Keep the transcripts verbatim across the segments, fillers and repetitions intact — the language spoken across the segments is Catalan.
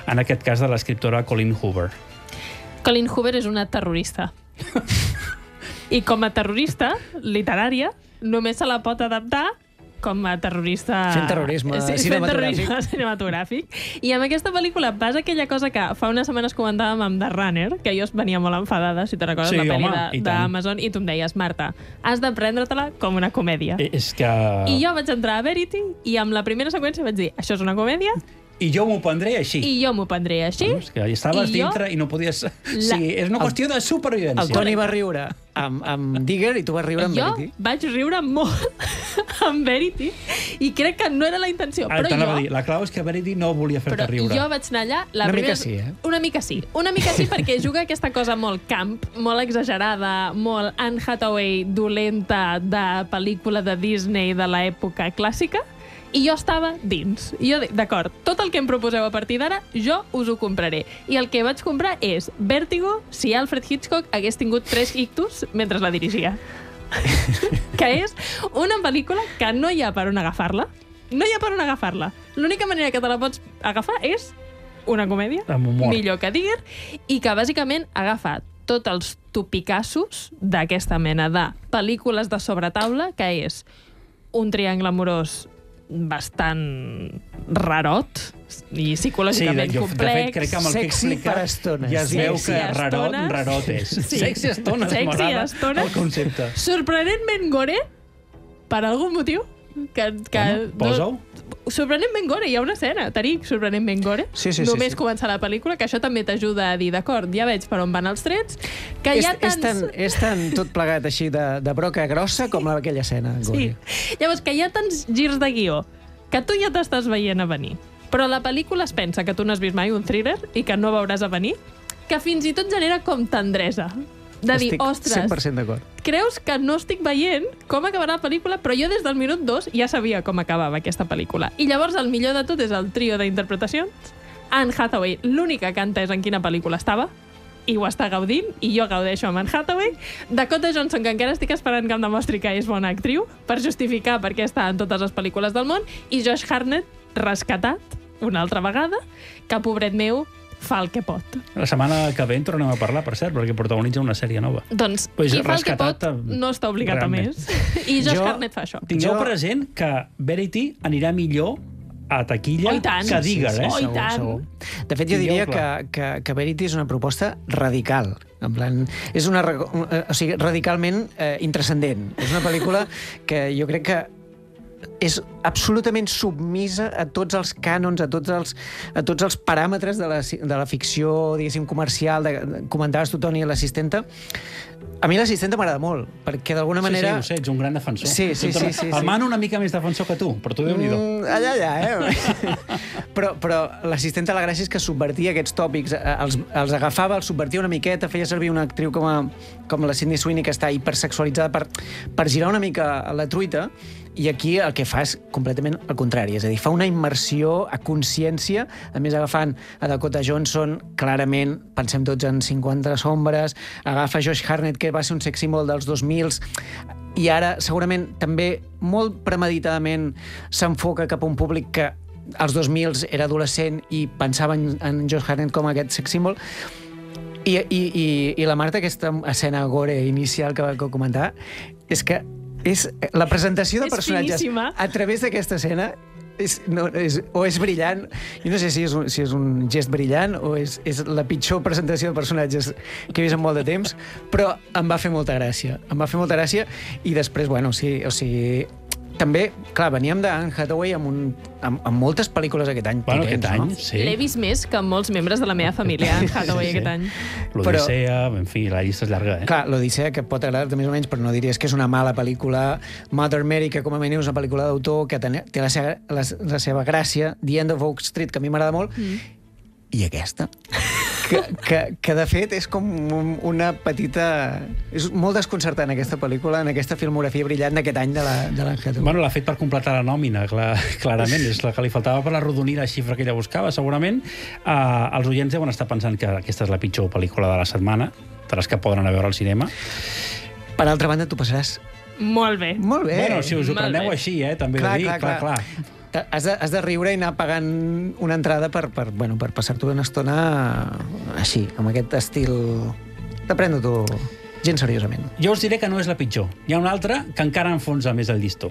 en aquest cas de l'escriptora Colleen Hoover. Colleen Hoover és una terrorista. I com a terrorista literària, només se la pot adaptar com a terrorista... Fent terrorisme sí, cinematogràfic. Fent terrorisme cinematogràfic. I amb aquesta pel·lícula passa aquella cosa que fa unes setmanes comentàvem amb The Runner, que jo venia molt enfadada, si te recordes, sí, la pel·li home, d'Amazon, i tu em deies, Marta, has de prendre-te-la com una comèdia. I, és que... I jo vaig entrar a Verity i amb la primera seqüència vaig dir, això és una comèdia, I jo m'ho prendré així. i jo m'ho prendré així. Bueno, és que estaves i jo... dintre i no podies... La... Sí, és una qüestió de supervivència. El Toni va riure amb, amb Digger i tu vas riure amb jo Verity. vaig riure molt amb Verity i crec que no era la intenció, Ah, però t'anava jo... a dir, la clau és que Verity no volia fer-te Però riure. jo vaig anar allà... La Una primera... mica sí, eh? Una mica sí. Una mica sí, perquè juga aquesta cosa molt camp, molt exagerada, molt Anne Hathaway dolenta de pel·lícula de Disney de l'època clàssica, i jo estava dins. I jo dic, d'acord, tot el que em proposeu a partir d'ara, jo us ho compraré. I el que vaig comprar és Vértigo si Alfred Hitchcock hagués tingut tres ictus mentre la dirigia. Que és una pel·lícula que no hi ha per on agafar-la. No hi ha per on agafar-la. L'única manera que te la pots agafar és una comèdia, Amb humor. millor que Digger, i que bàsicament agafa tots els topicassos d'aquesta mena de pel·lícules de sobretaula, que és un triangle amorós bastant rarot i psicològicament sí, jo, complex. De fet, crec que amb el que Sexy explica per estones. ja es veu Sexy que a rarot, estones. rarot és. Sí. Sexy estones, Sexy m'agrada estones. el concepte. Sorprenentment gore, per algun motiu, que... que Bueno, posa-ho. Sorprenentment gore, hi ha una escena, Tariq, sorprenentment gore. Sí, sí, sí, Només sí. començar la pel·lícula, que això també t'ajuda a dir, d'acord, ja veig per on van els trets, que És, hi ha és, tants... tan, és tan tot plegat així de, de broca grossa com aquella escena. Sí. Gori. Llavors, que hi ha tants girs de guió que tu ja t'estàs veient a venir, però la pel·lícula es pensa que tu no has vist mai un thriller i que no veuràs a venir, que fins i tot genera com tendresa. De dir, Estic ostres, cent per cent d'acord. creus que no estic veient com acabarà la pel·lícula, però jo des del minut dos ja sabia com acabava aquesta pel·lícula. I llavors el millor de tot és el trio d'interpretacions. Anne Hathaway, l'única que ha entès en quina pel·lícula estava, i ho està gaudint, i jo gaudeixo amb Anne Hathaway. Dakota Johnson, que encara estic esperant que em demostri que és bona actriu, per justificar per què està en totes les pel·lícules del món, i Josh Hartnett, rescatat, una altra vegada, que, pobret meu, fa el que pot. La setmana que ve en tornem a parlar, per cert, perquè protagonitza una sèrie nova. Doncs, Pues qui fa el que rescatat, pot no està obligat realment. a més. I Josh Jo- Hartnett fa això. Tingueu Jo- present que Verity anirà millor a taquilla Oh, i tant. que Digger, Sí, sí, eh? sí. Oh, i tant. De fet, jo Tingueu diria que, clar. que, que Verity és una proposta radical. En plan, és una, re- una- o sigui, radicalment eh, intrascendent. És una pel·lícula que jo crec que és absolutament submisa a tots els cànons, a tots els, a tots els paràmetres de la, de la ficció, diguéssim, comercial. De, comentaves tu, Toni, l'assistenta. A mi l'assistenta m'agrada molt, perquè d'alguna manera... Sí, sí, ho sé, ets un gran defensor. Sí, sí, sí, sí, El sí. Manu una mica més defensor que tu, però tu Déu-n'hi-do. Mm, allà, allà, eh? però però l'assistenta, la gràcia és que subvertia aquests tòpics, eh, els, els agafava, els subvertia una miqueta, feia servir una actriu com, a, com la Sydney Sweeney, que està hipersexualitzada, per, per girar una mica la truita, i aquí el que fa és completament el contrari, és a dir, fa una immersió a consciència, a més agafant a Dakota Johnson, clarament, pensem tots en cinquanta sombres, agafa Josh Hartnett, que va ser un sex symbol dels dos mil, i ara segurament també molt premeditadament s'enfoca cap a un públic que als dos mil era adolescent i pensava en, en Josh Hartnett com aquest sex symbol. I, i, i, i la Marta, aquesta escena gore inicial que va comentar, és que és la presentació de És personatges finíssima. a través d'aquesta escena és, no, és, o és brillant, i no sé si és un, si és un gest brillant o és, és la pitjor presentació de personatges que he vist en molt de temps, però em va fer molta gràcia. Em va fer molta gràcia i després, bueno, sí, o sigui... També, clar, veníem d'Anne Hathaway amb, un, amb, amb moltes pel·lícules aquest any. Bueno, potents, aquest any, no? sí. L'he vist més que molts membres de la meva família, Anne Hathaway, Sí, sí. aquest any. L'Odissea, en fi, la llista és llarga, eh? Clar, l'Odissea, que pot agradar-te més o menys, però no diries que és una mala pel·lícula. Mother Mary, que com a mínim és una pel·lícula d'autor, que ten- té la seva, la, la seva gràcia. The End of Oak Street, que a mi m'agrada molt. Mm. I aquesta, que, que, que de fet és com un, una petita... És molt desconcertant, aquesta pel·lícula, en aquesta filmografia brillant d'aquest any de la, de l'Anne Hathaway. Bueno, l'ha fet per completar la nòmina, clar, clarament. És la que li faltava per arrodonir la xifra que ella buscava, segurament. Uh, els oients deuen estar pensant que aquesta és la pitjor pel·lícula de la setmana, de les que poden anar a veure al cinema. Per altra banda, tu passaràs Molt bé. molt bé. Bueno, si us ho Molt preneu bé. així, eh, també Clar, de dir, clar, clar, clar. clar. Has de, has de riure i anar pagant una entrada per, per, bueno, per passar-t'ho una estona així, amb aquest estil de prendre-t'ho gens seriosament. Jo us diré que no és la pitjor. Hi ha una altra que encara enfonsa més el llistó.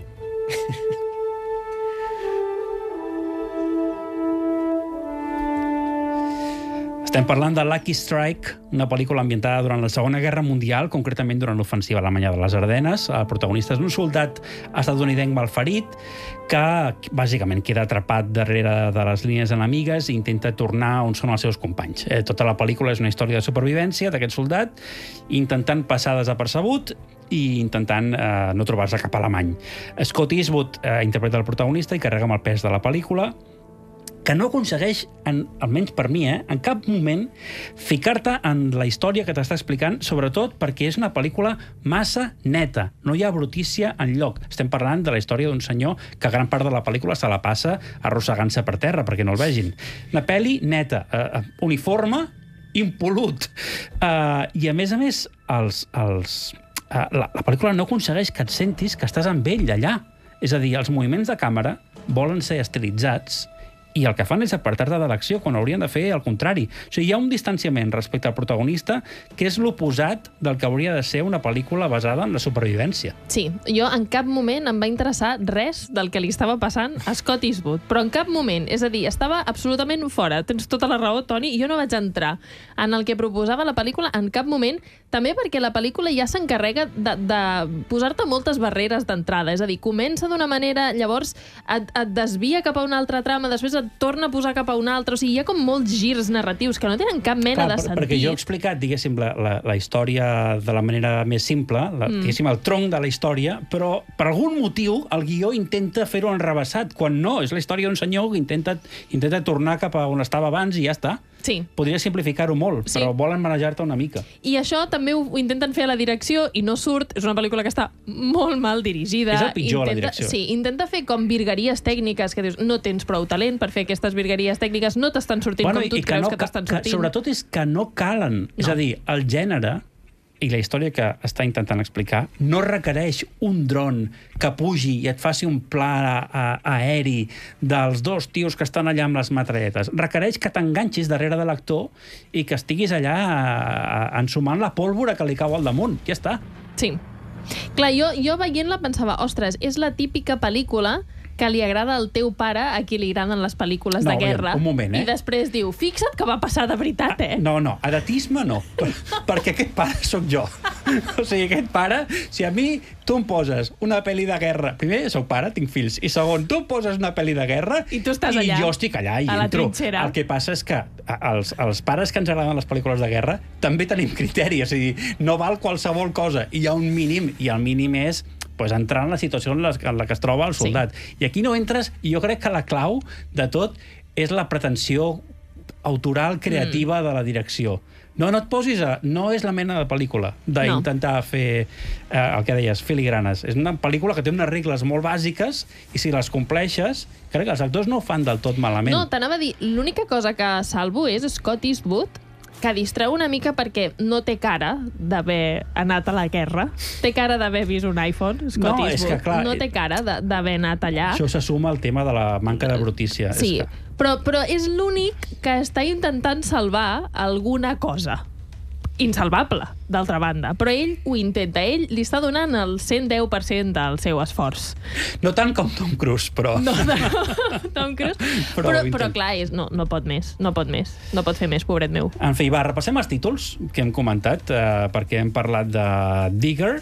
Estem parlant de Lucky Strike, una pel·lícula ambientada durant la Segona Guerra Mundial, concretament durant l'ofensiva alemanya de les Ardenes. El protagonista és un soldat estatunidenc malferit que, bàsicament, queda atrapat darrere de les línies enemigues i intenta tornar on són els seus companys. Eh, tota la pel·lícula és una història de supervivència d'aquest soldat, intentant passar desapercebut i intentant eh, no trobar-se cap alemany. Scott Eastwood eh, interpreta el protagonista i carrega amb el pes de la pel·lícula, que no aconsegueix, en, almenys per mi, eh, en cap moment ficar-te en la història que t'està explicant, sobretot perquè és una pel·lícula massa neta. No hi ha brutícia enlloc. Estem parlant de la història d'un senyor que gran part de la pel·lícula se la passa arrossegant-se per terra perquè no el vegin. Una pel·li neta, eh, uniforme, impolut. Eh, I, a més a més, els, els, eh, la, la pel·lícula no aconsegueix que et sentis que estàs amb ell allà. És a dir, els moviments de càmera volen ser estilitzats i el que fan és apartar-te de l'acció quan haurien de fer el contrari. O sigui, hi ha un distanciament respecte al protagonista que és l'oposat del que hauria de ser una pel·lícula basada en la supervivència. Sí, jo en cap moment em va interessar res del que li estava passant a Scott Eastwood, però en cap moment, és a dir, estava absolutament fora. Tens tota la raó, Toni, i jo no vaig entrar en el que proposava la pel·lícula en cap moment, també perquè la pel·lícula ja s'encarrega de, de posar-te moltes barreres d'entrada, és a dir, comença d'una manera, llavors et, et desvia cap a una altra trama, després et torna a posar cap a una altra, o sigui, hi ha com molts girs narratius que no tenen cap mena Clar, de sentit. Perquè jo he explicat, diguéssim, la, la, la història de la manera més simple, la, mm. diguéssim, el tronc de la història, però per algun motiu el guió intenta fer-ho enrevessat, quan no, és la història d'un senyor que intenta, intenta tornar cap a on estava abans i ja està. Sí. Podria simplificar-ho molt, Sí. però volen manejar-te una mica. I això també ho, ho intenten fer a la direcció i no surt. És una pel·lícula que està molt mal dirigida. És el pitjor, intenta, la direcció. Sí, intenta fer com virgueries tècniques, que dius, no tens prou talent per fer aquestes virgueries tècniques, no t'estan sortint Bueno, com tu i et creus no, que t'estan que, sortint. Sobretot és que no calen. No. És a dir, el gènere i la història que està intentant explicar no requereix un dron que pugi i et faci un pla a, a, aeri dels dos tios que estan allà amb les metralletes. Requereix que t'enganxis darrere de l'actor i que estiguis allà a, a, ensumant la pólvora que li cau al damunt. Ja està. Sí. Clar, jo, jo veient-la pensava, ostres, és la típica pel·lícula que li agrada al teu pare, a qui li agraden les pel·lícules No, de guerra. un moment, eh? I després diu, fixa't que va passar de veritat, eh? No, no, edatisme no, per, perquè aquest pare sóc jo. O sigui, aquest pare, si a mi tu em poses una pel·li de guerra... Primer, sóc pare, tinc fills, i segon, tu em poses una pel·li de guerra I tu estàs allà, i jo estic allà i a la entro. trinxera. El que passa és que els, els pares que ens agraden les pel·lícules de guerra també tenim criteri, o sigui, no val qualsevol cosa, i hi ha un mínim, i el mínim és pues, entrar en la situació en la, en la que es troba el soldat. Sí. I aquí no entres, i jo crec que la clau de tot és la pretensió autoral creativa mm. de la direcció. No, no et posis a... No és la mena de pel·lícula d'intentar no. fer eh, el que deies, filigranes. És una pel·lícula que té unes regles molt bàsiques i si les compleixes, crec que els actors no ho fan del tot malament. No, t'anava a dir, l'única cosa que salvo és Scott Eastwood, que distreu una mica perquè no té cara d'haver anat a la guerra. Té cara d'haver vist un iPhone, Scott no, Eastwood. És que, clar, no té cara d'haver anat allà. Això se suma al tema de la manca de brutícia. Sí, és que... però, però és l'únic que està intentant salvar alguna cosa. Insalvable, d'altra banda. Però ell ho intenta. Ell li està donant el cent deu per cent del seu esforç. No tant com Tom Cruise, però... No, no, Tom Cruise. Però, però, però clar, és, no, no pot més. No pot més. No pot fer més, pobret meu. En fi, va, repassem els títols que hem comentat, eh, perquè hem parlat de Digger,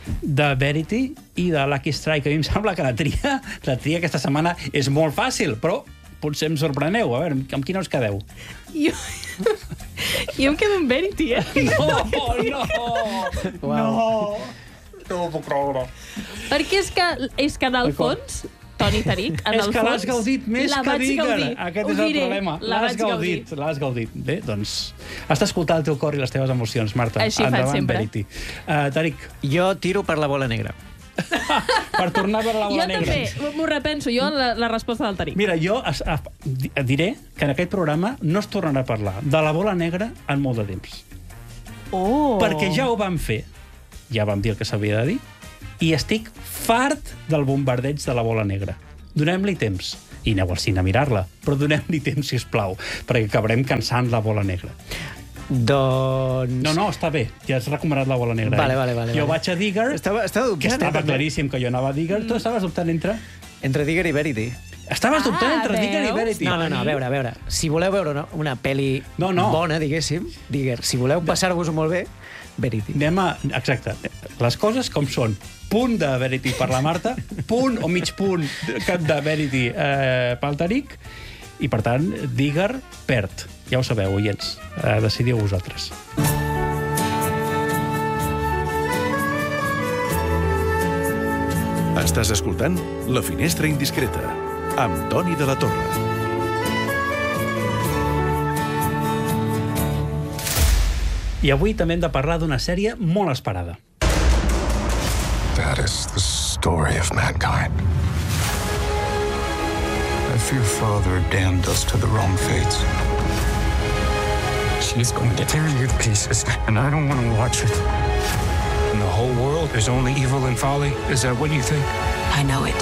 de Verity i de Lucky Strike. A mi em sembla que la tria, la tria aquesta setmana és molt fàcil, però potser em sorpreneu. A veure, amb quina us quedeu? Jo... Jo em quedo amb Verity, eh? No, no! Wow. No! No ho puc creure. Perquè és que, és que en el fons, Toni Taric, en és el que fons... l'has gaudit més la que vaig Digger. gaudir. Aquest Ho és el diré, problema. la L'has vaig gaudir. gaudit, l'has gaudit. Bé, doncs, has d'escoltar el teu cor i les teves emocions, Marta. Així faig Endavant, sempre. Verity. Uh, Taric, Jo tiro per la bola negra. per tornar a veure la bola Jo negra. també, m'ho repenso, jo la, la resposta del Taric. Mira, jo es, a, di- diré que en aquest programa no es tornarà a parlar de la bola negra en molt de temps. Oh! Perquè ja ho vam fer, ja vam dir el que s'havia de dir, i estic fart del bombardeig de la bola negra. Donem-li temps. i aneu al cine a mirar-la. Però donem-li temps, sisplau, perquè acabarem cansant La bola negra. Doncs... No, no, està bé. Ja has recomanat La bola negra. Vale, eh? vale, vale. Jo vale. vaig a Digger, Estava, estava dubtant, que estava eh, claríssim que jo anava a Digger. Tu estaves dubtant entre... Entre Digger i Verity. Estaves Ah, dubtant entre Digger i veus? Verity. No, no, no, a veure, a veure. Si voleu veure una, una pel·li No, no. bona, diguéssim, Digger. Si voleu passar-vos-ho molt bé, Verity. Anem a... Exacte. Les coses com són. Punt de Verity per la Marta, punt o mig punt de Verity eh, pel Tariq, i, per tant, Digger perd. Ja ho sabeu, oients. Eh, decidiu vosaltres. Estàs escoltant La Finestra Indiscreta, amb Toni de la Torre. I avui també hem de parlar d'una sèrie molt esperada. That is the story of mankind. If your father damned us to the wrong fates, she's going to tear you to pieces, and I don't want to watch it. And the whole world is only evil and folly? Is that what you think? I know it.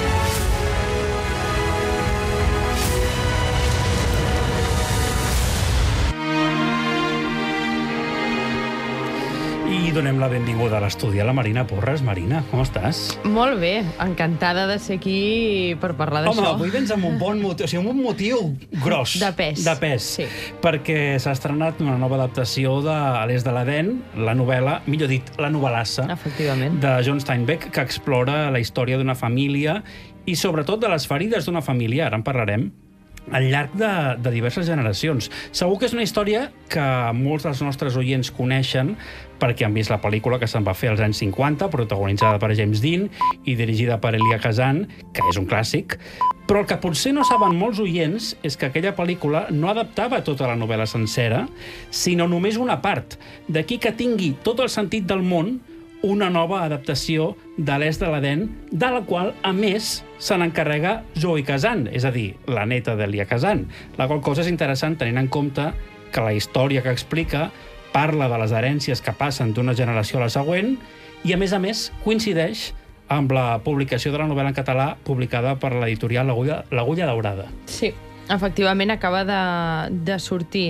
I donem la benvinguda a l'estudi a la Marina Porres. Marina, com estàs? Molt bé, encantada de ser aquí per parlar d'això. Home, avui vens amb un bon motiu, o sigui, amb un motiu gros. De pes. De pes. Sí. Perquè s'ha estrenat una nova adaptació de A l'est de l'Eden, la novel·la, millor dit, la novel·lassa, Efectivament. de John Steinbeck, que explora la història d'una família i, sobretot, de les ferides d'una família, ara en parlarem, al llarg de, de diverses generacions. Segur que és una història que molts dels nostres oients coneixen perquè han vist la pel·lícula que se'n va fer als anys cinquanta, protagonitzada per James Dean i dirigida per Elia Kazan, que és un clàssic. Però el que potser no saben molts oients és que aquella pel·lícula no adaptava tota la novel·la sencera, sinó només una part. D'aquí que tingui tot el sentit del món una nova adaptació de l'est de l'Eden, de la qual, a més, se n'encarrega Zoe Kazan, és a dir, la neta d'Elia Kazan, la qual cosa és interessant tenint en compte que la història que explica parla de les herències que passen d'una generació a la següent i, a més a més, coincideix amb la publicació de la novel·la en català publicada per l'editorial L'Agulla, L'Agulla Daurada. Sí, efectivament acaba de, de sortir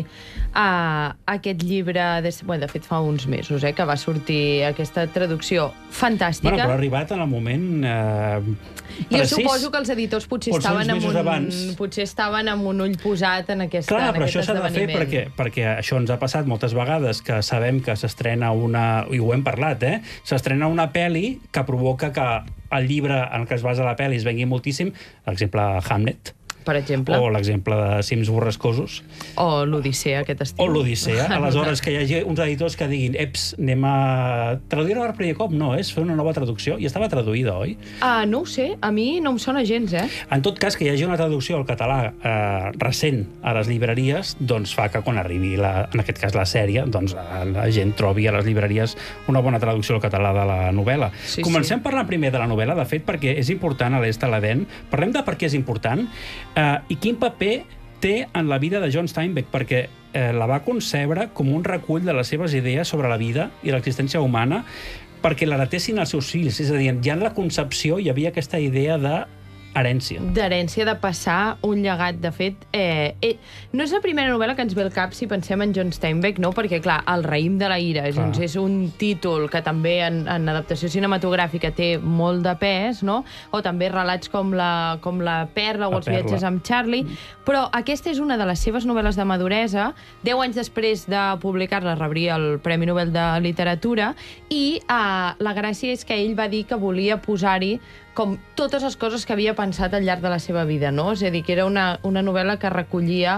uh, aquest llibre, de, bueno, de fet fa uns mesos, eh, que va sortir aquesta traducció fantàstica. Bueno, però ha arribat en el moment eh, Jo precís. suposo que els editors potser Potser uns estaven, amb mesos un, abans. potser estaven amb un ull posat en, aquesta, Clar, en però aquest això s'ha de fer esdeveniment. perquè, perquè això ens ha passat moltes vegades, que sabem que s'estrena una... i ho hem parlat, eh? S'estrena una pel·li que provoca que el llibre en què es basa la pel·li es vengui moltíssim, l'exemple Hamlet, per exemple. o l'exemple de Cims borrascosos, O l'Odissea, aquest estiu. o l'Odissea. Aleshores, que hi hagi uns editors que diguin eps, anem a traduir-la per primer cop. No, és fer una nova traducció. I estava traduïda, oi? Ah, no ho sé, a mi no em sona gens, eh? En tot cas, que hi hagi una traducció al català eh, recent a les llibreries, doncs fa que quan arribi, la, en aquest cas, la sèrie, doncs la gent trobi a les llibreries una bona traducció al català de la novel·la. Sí, Comencem sí. parlant primer de la novel·la, de fet, perquè és important a l'est de l'Eden. Parlem de per què és important eh, i quin paper té en la vida de John Steinbeck, perquè eh, la va concebre com un recull de les seves idees sobre la vida i l'existència humana perquè l'heretessin els seus fills. És a dir, ja en la concepció hi havia aquesta idea de herència. D'herència, de passar un llegat. De fet, eh, eh, no és la primera novel·la que ens ve al cap si pensem en John Steinbeck, no? Perquè, clar, El raïm de la ira és, Clar. un, és un títol que també en, en adaptació cinematogràfica té molt de pes, no? O també relats com la, com la Perla o La Els viatges Perla. amb Charlie. Però aquesta és una de les seves novel·les de maduresa. Deu anys després de publicar-la rebria el Premi Nobel de Literatura i eh, la gràcia és que ell va dir que volia posar-hi com totes les coses que havia pensat al llarg de la seva vida, no? És a dir, que era una, una novel·la que recollia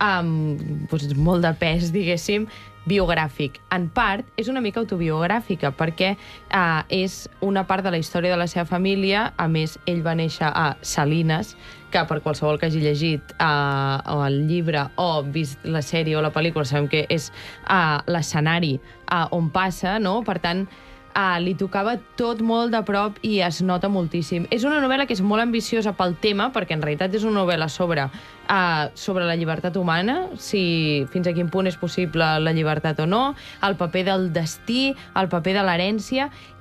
amb doncs, molt de pes, diguéssim, biogràfic. En part, és una mica autobiogràfica, perquè eh, és una part de la història de la seva família. A més, ell va néixer a Salines, que per qualsevol que hagi llegit eh, el llibre o vist la sèrie o la pel·lícula, sabem que és eh, l'escenari eh, on passa, no? Per tant, Uh, li tocava tot molt de prop i es nota moltíssim. És una novel·la que és molt ambiciosa pel tema, perquè en realitat és una novel·la sobre, uh, sobre la llibertat humana, si fins a quin punt és possible la llibertat o no, el paper del destí, el paper de l'herència,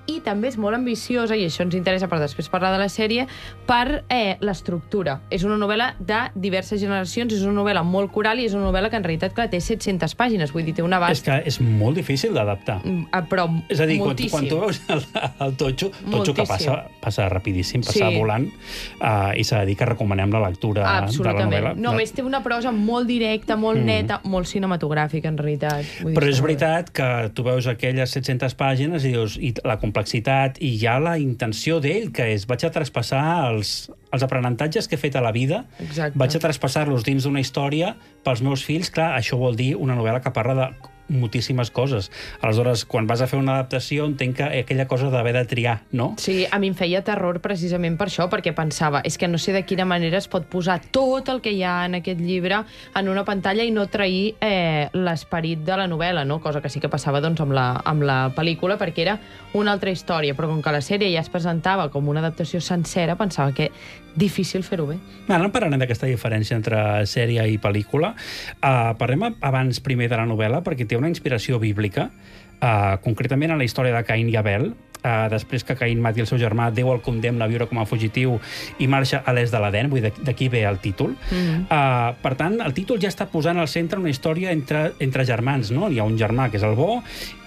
i també és molt ambiciosa, i això ens interessa per després parlar de la sèrie, per eh, l'estructura. És una novel·la de diverses generacions, és una novel·la molt coral i és una novel·la que en realitat clar, té set-centes pàgines, vull dir, té un abast... És que és molt difícil d'adaptar. Però és a dir, quan, moltíssim. quan tu veus el, el totxo, totxo que passa, passa rapidíssim, passa Sí. volant, uh, i s'ha de dir que recomanem la lectura de la novel·la. Només té una prosa molt directa, molt Mm. neta, molt cinematogràfica, en realitat. Vull dir, Però és està molt bé. veritat que tu veus aquelles set-centes pàgines i dius, i la complexitat, i hi ha la intenció d'ell, que és vaig a traspassar els, els aprenentatges que he fet a la vida, Exacte. vaig a traspassar-los dins d'una història pels meus fills. Clar, això vol dir una novel·la que parla de moltíssimes coses. Aleshores, quan vas a fer una adaptació, entenc que aquella cosa d'haver de triar, no? Sí, a mi em feia terror precisament per això, perquè pensava, és que no sé de quina manera es pot posar tot el que hi ha en aquest llibre en una pantalla i no trair eh, l'esperit de la novel·la, no? Cosa que sí que passava doncs, amb, la, amb la pel·lícula, perquè era una altra història, però com que la sèrie ja es presentava com una adaptació sencera, pensava que difícil fer-ho bé. Ara en parlarem d'aquesta diferència entre sèrie i pel·lícula. Uh, parlem abans primer de la novel·la, perquè té una inspiració bíblica, uh, concretament en la història de Caín i Abel. Uh, després que Caín mati el seu germà, Déu el condemna a viure com a fugitiu i marxa a l'est de l'Eden, vull dir, d'aquí ve el títol. Mm-hmm. uh, per tant, el títol ja està posant al centre una història entre, entre germans, no? Hi ha un germà que és el bo,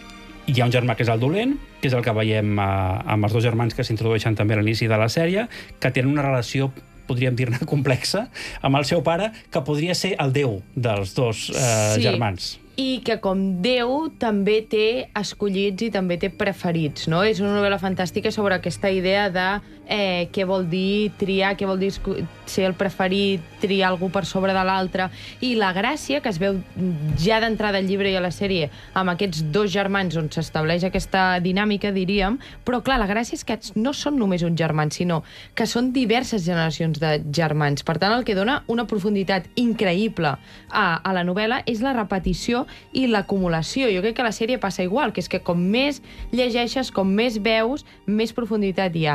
hi ha un germà que és el dolent, que és el que veiem uh, amb els dos germans que s'introdueixen també a l'inici de la sèrie, que tenen una relació, podríem dir-ne, complexa, amb el seu pare, que podria ser el Déu dels dos uh, Sí. germans. I que com Déu també té escollits i també té preferits, no? És una novel·la fantàstica sobre aquesta idea de eh, què vol dir triar, què vol dir ser el preferit, triar algú per sobre de l'altre, i la gràcia que es veu ja d'entrada al llibre i a la sèrie amb aquests dos germans on s'estableix aquesta dinàmica, diríem, però clar, la gràcia és que no són només un germans, sinó que són diverses generacions de germans. Per tant, el que dona una profunditat increïble a, a la novel·la és la repetició i l'acumulació. Jo crec que a la sèrie passa igual, que és que com més llegeixes, com més veus, més profunditat hi ha.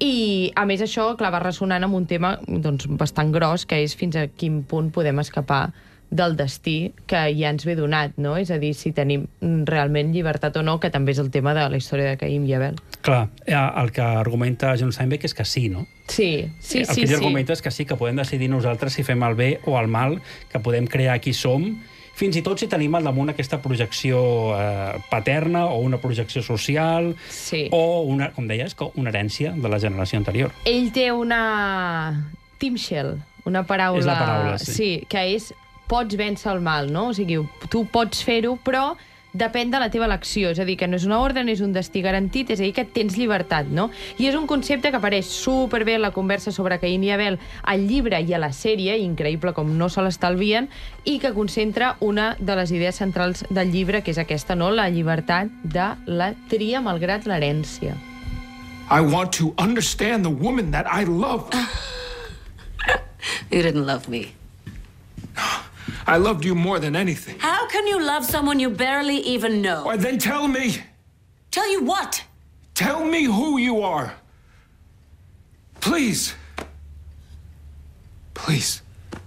I, a més, això, clar, va ressonant amb un tema doncs, bastant gros, que és fins a quin punt podem escapar del destí que ja ens ve donat, no? És a dir, si tenim realment llibertat o no, que també és el tema de la història de Caín i Abel. Clar, el que argumenta John Steinbeck és que sí, no? Sí, sí, el sí. que ell sí. argumenta és que sí, que podem decidir nosaltres si fem el bé o el mal, que podem crear qui som, fins i tot si tenim al damunt aquesta projecció eh, paterna o una projecció social Sí. o, una, com deies, una herència de la generació anterior. Ell té una... Timshel, una paraula... És la paraula, sí. Sí, que és pots vèncer el mal, no? O sigui, tu pots fer-ho, però depèn de la teva elecció. És a dir, que no és una ordre, no és un destí garantit, és a dir, que tens llibertat, no? I és un concepte que apareix superbé en la conversa sobre Caín i Abel al llibre i a la sèrie, increïble com no se l'estalvien, i que concentra una de les idees centrals del llibre, que és aquesta, no? La llibertat de la tria malgrat l'herència. I want to understand the woman that I love. You didn't love me. I loved you more than anything. How can you love someone you barely even know? Or then tell me, Tell you what? tell me who you are. Please. Please.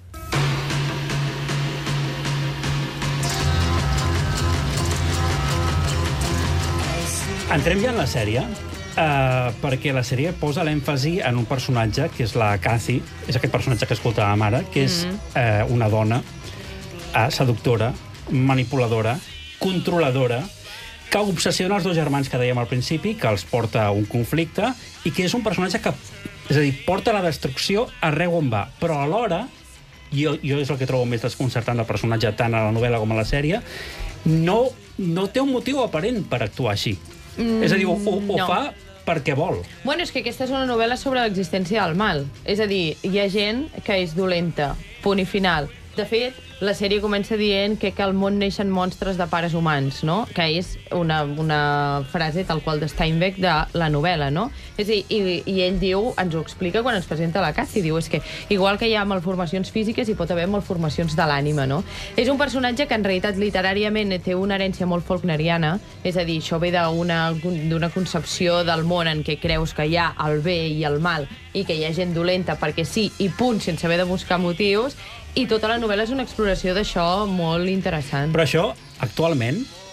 Entrem ja en la sèrie, uh, perquè la sèrie posa l'èmfasi en un personatge, que és la Kathy, és aquest personatge que escoltàvem ara, que és uh, una dona uh, seductora, manipuladora, controladora, que obsessiona els dos germans que dèiem al principi, que els porta a un conflicte, i que és un personatge que, és a dir, porta la destrucció arreu on va, però alhora, jo, jo és el que trobo més desconcertant del personatge tant a la novel·la com a la sèrie, no, no té un motiu aparent per actuar així. Mm, és a dir, ho, ho, ho no. fa perquè vol. Bueno, és que aquesta és una novel·la sobre l'existència del mal. És a dir, hi ha gent que és dolenta, punt i final. De fet, la sèrie comença dient que, que al món neixen monstres de pares humans, no? Que és una, una frase tal qual de Steinbeck de la novel·la, no? És a dir, i, i ell diu, ens ho explica quan ens presenta la Kathy, diu, és que igual que hi ha malformacions físiques hi pot haver malformacions de l'ànima, no? És un personatge que en realitat literàriament té una herència molt faulkneriana, és a dir, això ve d'una d'una concepció del món en què creus que hi ha el bé i el mal i que hi ha gent dolenta perquè sí i punt, sense haver de buscar motius. I tota la novel·la és una exploració d'això molt interessant. Però això, actualment,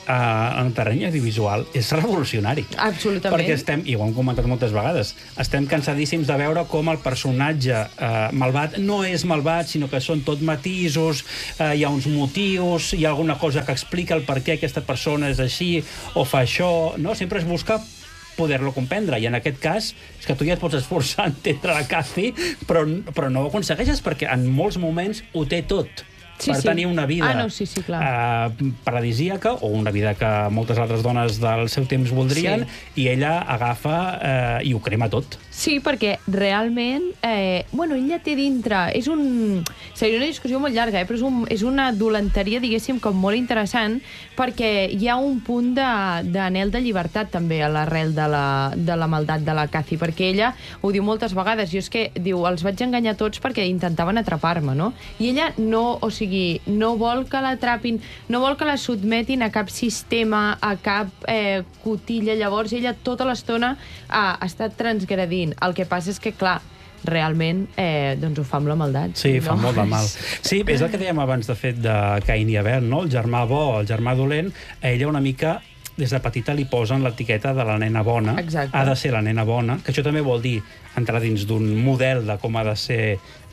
en el terreny audiovisual és revolucionari. Absolutament. Perquè estem, i ho hem comentat moltes vegades, estem cansadíssims de veure com el personatge eh, malvat no és malvat, sinó que són tot matisos, eh, hi ha uns motius, hi ha alguna cosa que explica el per què aquesta persona és així o fa això, no? Sempre es busca poder-lo comprendre, i en aquest cas és que tu ja et pots esforçar a entendre la Cathy, però, però no ho aconsegueixes perquè en molts moments ho té tot. Sí, per sí. tenir una vida ah, no, sí, sí, clar. uh, paradisíaca, o una vida que moltes altres dones del seu temps voldrien, sí. i ella agafa uh, i ho crema tot. Sí, perquè realment, eh, bueno, ella té dintre, és un... Seria una discussió molt llarga, eh, però és, un, és una dolenteria, diguéssim, com molt interessant, perquè hi ha un punt d'anhel de, de llibertat, també, a l'arrel de, la, de la maldat de la Cathy, perquè ella ho diu moltes vegades, i és que, diu, els vaig enganyar tots perquè intentaven atrapar-me, no? I ella no, o sigui, no vol que l'atrapin, no vol que la sotmetin a cap sistema, a cap eh, cotilla. Llavors ella tota l'estona ha estat transgredint. El que passa és que, clar, realment eh, doncs ho fa amb la maldat. Sí, no? fa molt de mal. Sí, és el que dèiem abans, de fet, de Cain i Abel, no? El germà bo, el germà dolent, a ella una mica des de petita li posen l'etiqueta de la nena bona. Exacte. Ha de ser la nena bona, que això també vol dir entrar dins d'un model de com ha de ser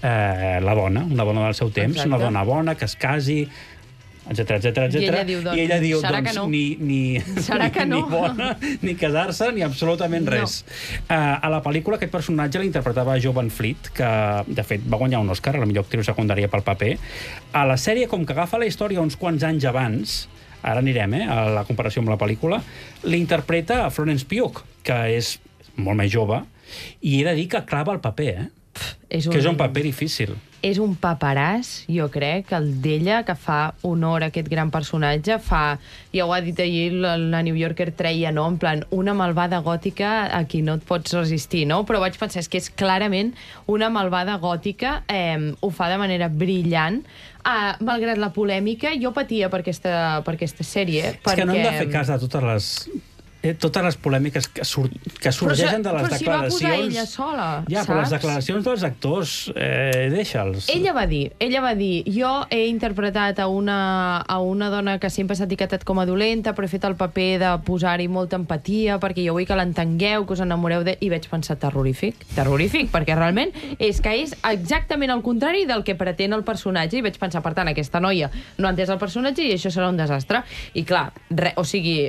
eh, la dona, una dona del seu temps, Exacte. una dona bona, que es casi, etcètera, etcètera, etcètera. I ella diu, doncs, I ella diu, serà doncs, que no. ni, ni, Serà que no. ni bona, ni casar-se, ni absolutament res. No. Uh, a la pel·lícula aquest personatge l'interpretava Jo Van Fleet, que, de fet, va guanyar un Òscar a la millor actriu secundària pel paper. A la sèrie, com que agafa la història uns quants anys abans, ara anirem, eh, a la comparació amb la pel·lícula, l'interpreta Florence Pugh, que és molt més jove, i he de dir que clava el paper, eh? És un... Que és un paper difícil. És un paperàs, jo crec, el d'ella, que fa honor a aquest gran personatge. Fa, ja ho ha dit ahir, la New Yorker treia, no?, en plan, una malvada gòtica a qui no et pots resistir, no? Però vaig pensar, és que és clarament una malvada gòtica, eh, ho fa de manera brillant. Ah, malgrat la polèmica, jo patia per aquesta, per aquesta sèrie. És perquè... que no hem de fer cas de totes les... Eh, totes les polèmiques que, sur que sorgeixen de les però declaracions... Però si va posar ella sola, ja, saps? però les declaracions dels actors, eh, deixa'ls. Ella va dir, ella va dir, jo he interpretat a una, a una dona que sempre s'ha etiquetat com a dolenta, però he fet el paper de posar-hi molta empatia, perquè jo vull que l'entengueu, que us enamoreu de... I vaig pensar, terrorífic, terrorífic, perquè realment és que és exactament el contrari del que pretén el personatge, i vaig pensar, per tant, aquesta noia no ha entès el personatge i això serà un desastre. I clar, re, o sigui...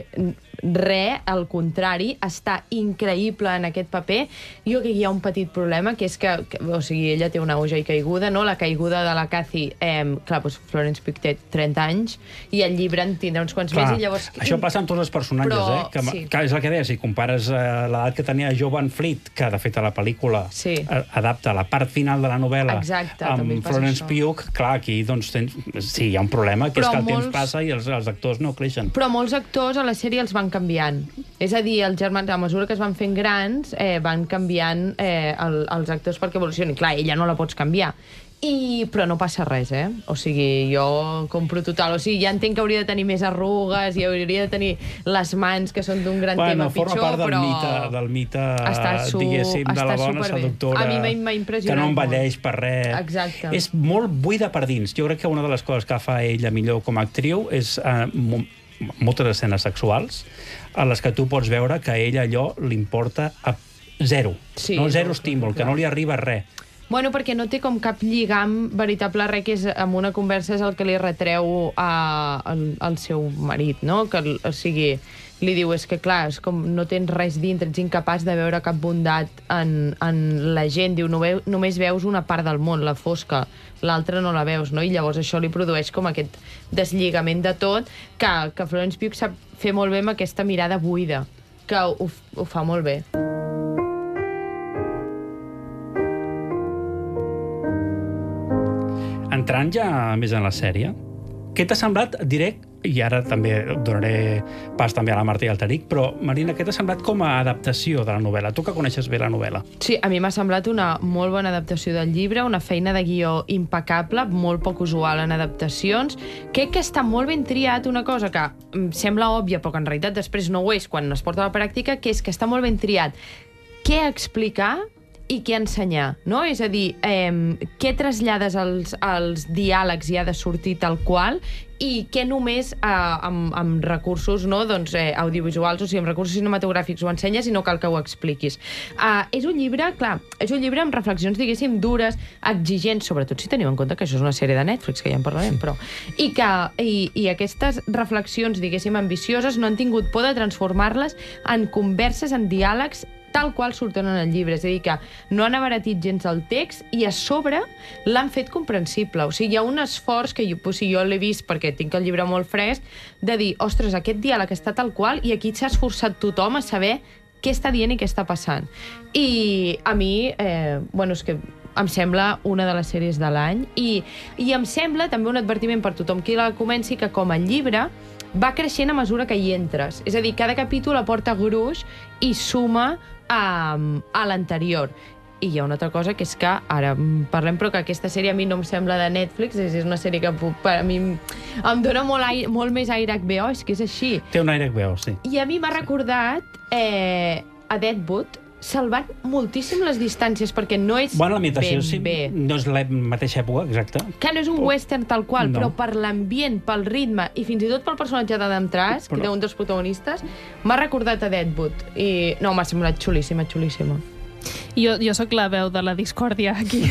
Re, al contrari, està increïble en aquest paper. Jo crec que hi ha un petit problema, que és que, que o sigui, ella té una auge i caiguda, no? La caiguda de la Cathy, eh, clar, doncs Florence Pugh té trenta anys, i el llibre en tindrà uns quants clar, més, i llavors... Això passa amb tots els personatges, però, eh? Que, sí. que és el que deia, si compares eh, l'edat que tenia Jo Van Fleet, que de fet a la pel·lícula sí. eh, adapta la part final de la novel·la. Exacte, amb Florence Pugh, clar, aquí doncs tens... sí, hi ha un problema, que però és que el molts... temps passa i els, els actors no creixen. Però molts actors a la sèrie els van canviant. És a dir, els germans, a mesura que es van fent grans, eh, van canviant eh, el, els actors perquè evolucionin. Clar, ella no la pots canviar. I, però no passa res, eh? O sigui, jo compro total. O sigui, ja entenc que hauria de tenir més arrugues i hauria de tenir les mans, que són d'un gran bueno, tema pitjor, forma part del però... mite, del mite està su... diguéssim, de la bona seductora, a mi m'ha impressionat que no envelleix per res. Exacte. És molt buida per dins. Jo crec que una de les coses que fa ella millor com a actriu és eh, moltes escenes sexuals a les que tu pots veure que a ella allò li importa a zero. Sí, no, zero no, estímul, clar. Que no li arriba res. Bueno, perquè no té com cap lligam veritable, res que és, amb una conversa és el que li retreu a, al, al seu marit, no? Que, o sigui, li diu, és que clar, és com no tens res dintre, ets incapaç de veure cap bondat en, en la gent. Diu, no veu, només veus una part del món, la fosca, l'altra no la veus, no? I llavors això li produeix com aquest deslligament de tot, que, que Florence Pugh sap fer molt bé amb aquesta mirada buida, que ho, ho fa molt bé. Entrant ja més en la sèrie, què t'ha semblat, diré, i ara també donaré pas també a la Marta i al Tariq, però, Marina, què t'ha semblat com a adaptació de la novel·la? Tu que coneixes bé la novel·la. Sí, a mi m'ha semblat una molt bona adaptació del llibre, una feina de guió impecable, molt poc usual en adaptacions. Crec que està molt ben triat una cosa que em sembla òbvia, però que en realitat després no ho és quan es porta a la pràctica, que és que està molt ben triat què explicar i què ensenyar, no? És a dir, eh, què trasllades als, als diàlegs i ha de sortir tal qual i què només eh, amb, amb recursos no? doncs, eh, audiovisuals, o sigui, amb recursos cinematogràfics ho ensenyes i no cal que ho expliquis. Uh, és un llibre, clar, és un llibre amb reflexions, diguéssim, dures, exigents, sobretot si teniu en compte que això és una sèrie de Netflix, que ja en parlarem, però... I, que, i, i aquestes reflexions, diguéssim, ambicioses no han tingut por de transformar-les en converses, en diàlegs tal qual surten en el llibre, és a dir, que no han abaratit gens el text i a sobre l'han fet comprensible. O sigui, hi ha un esforç que jo, o sigui, jo l'he vist perquè tinc el llibre molt fresc, de dir, ostres, aquest diàleg està tal qual i aquí s'ha esforçat tothom a saber què està dient i què està passant. I a mi, eh, bueno, és que em sembla una de les sèries de l'any i, i em sembla també un advertiment per tothom qui la comenci que com a llibre va creixent a mesura que hi entres. És a dir, cada capítol aporta gruix i suma a, a l'anterior. I hi ha una altra cosa, que és que, ara parlem, però que aquesta sèrie a mi no em sembla de Netflix, és una sèrie que per a mi em dona molt, aire, molt més aire H B O, és que és així. Té un aire H B O, sí. I a mi m'ha recordat eh, a Deadwood, salvant moltíssim les distàncies, perquè no és bueno, l'ambientació ben sí, bé. No és la mateixa època, exacte. Que no és un western tal qual, no. Però per l'ambient, pel ritme i fins i tot pel personatge d'Adam Trask, però... que és un dels protagonistes, m'ha recordat a Deadwood. I no, m'ha semblat xulíssima, xulíssima. Jo, jo sóc la veu de la discòrdia aquí.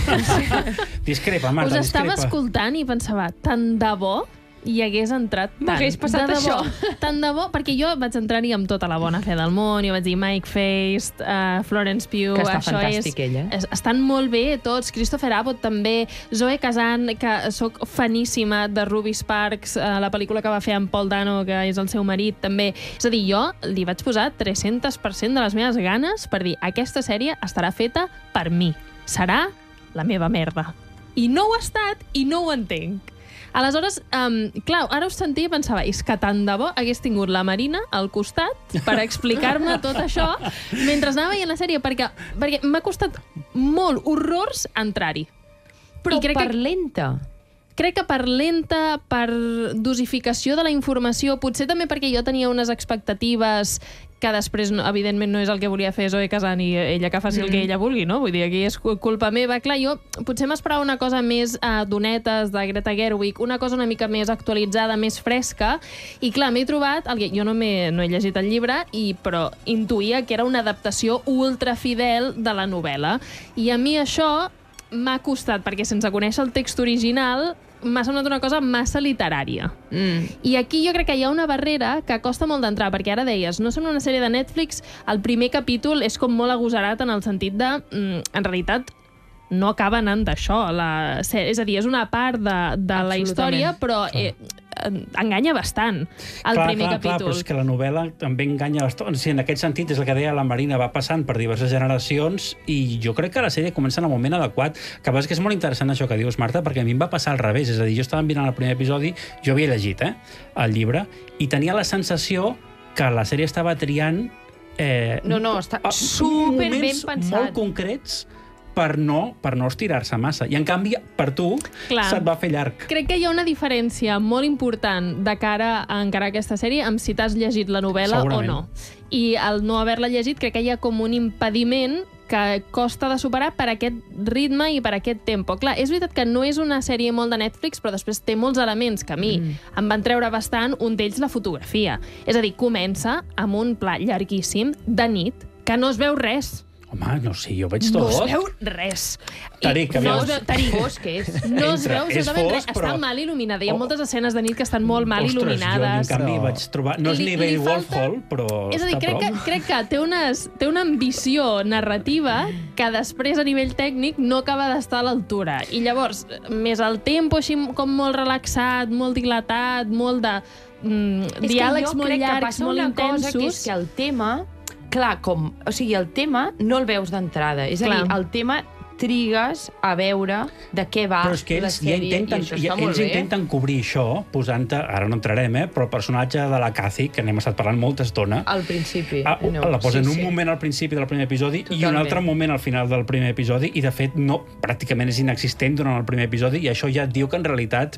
Discrepa, Marta, Us estava discrepa. escoltant i pensava, tant de bo hi hagués entrat tant. M'hagués passat de debò, això. Tant de bo, perquè jo vaig entrar-hi amb tota la bona fe del món, i vaig dir Mike Feist, uh, Florence Pugh, que està això fantàstic, és, ella. és, estan molt bé tots, Christopher Abbott també, Zoe Kazan, que sóc faníssima de Ruby Sparks, uh, la pel·lícula que va fer amb Paul Dano, que és el seu marit, també. És a dir, jo li vaig posar tres-cents per cent de les meves ganes per dir, aquesta sèrie estarà feta per mi. Serà la meva merda. I no ho ha estat, i no ho entenc. Aleshores, um, clar, ara us sentia i pensava, és que tant de bo hagués tingut la Marina al costat per explicar-me tot això mentre anava veient la sèrie, perquè, perquè m'ha costat molt horrors entrar-hi. Però crec per que, lenta. Crec que per lenta, per dosificació de la informació, potser també perquè jo tenia unes expectatives que després, evidentment, no és el que volia fer Zoe Kazan i ella que faci el que ella vulgui, no? Vull dir, aquí és culpa meva. Clar, jo potser m'esperava una cosa més a donetes de Greta Gerwig, una cosa una mica més actualitzada, més fresca, i clar, m'he trobat... El que, jo no, he, no he llegit el llibre, i, però intuïa que era una adaptació ultrafidel de la novel·la. I a mi això m'ha costat, perquè sense conèixer el text original m'ha semblat una cosa massa literària. Mm. I aquí jo crec que hi ha una barrera que costa molt d'entrar, perquè ara deies, no sembla una sèrie de Netflix, el primer capítol és com molt agosarat en el sentit de, mm, en realitat, no acaba anant d'això. La sèrie, és a dir, és una part de, de la història, però eh, enganya bastant el clar, primer clar, capítol. Clar, però és que la novel·la també enganya bastant. Sí, en aquest sentit, és el que deia la Marina, va passant per diverses generacions i jo crec que la sèrie comença en el moment adequat. Que és que és molt interessant això que dius, Marta, perquè a mi em va passar al revés. És a dir, jo estava mirant el primer episodi, jo havia llegit eh, el llibre, i tenia la sensació que la sèrie estava triant eh, no, no, està super ben pensat. Molt concrets per no, per no estirar-se massa. I, en canvi, per tu, clar, se't va fer llarg. Crec que hi ha una diferència molt important de cara a encarar aquesta sèrie amb si t'has llegit la novel·la o no. I al no haver-la llegit, crec que hi ha com un impediment que costa de superar per aquest ritme i per aquest tempo. Clar, és veritat que no és una sèrie molt de Netflix, però després té molts elements que a mi mm. em van treure bastant, un d'ells la fotografia. És a dir, comença amb un pla llarguíssim de nit, que no es veu res. Home, no sé, jo veig tot. No es veu res. Taric, que no veus... es veu, Taric, fosc és. No es veu és absolutament res. fosc, però... Està mal il·luminada. Hi ha moltes escenes de nit que estan molt mal Ostres, il·luminades. jo en canvi vaig trobar... No és Li- nivell li falta- Wolf Hall, però És a dir, està crec que, prop. crec que té, unes, té una ambició narrativa que després, a nivell tècnic, no acaba d'estar a l'altura. I llavors, més el tempo així com molt relaxat, molt dilatat, molt de mm, diàlegs molt llargs, molt intensos... És que jo crec que passa una cosa, que és que el tema... Clar, com... O sigui, el tema no el veus d'entrada. És a Clar. dir, el tema trigues a veure de què va Però és que la ells, ja sèrie, intenten, i això ja, està molt ells bé. intenten cobrir això posant-te, ara no entrarem, eh, però el personatge de la Cathy, que n'hem estat parlant molta estona, Al principi. ah, no, la posen sí, un sí. moment al principi del primer episodi Totalment. i un altre moment al final del primer episodi, i de fet no, pràcticament és inexistent durant el primer episodi, i això ja et diu que en realitat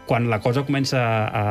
quan la cosa comença a,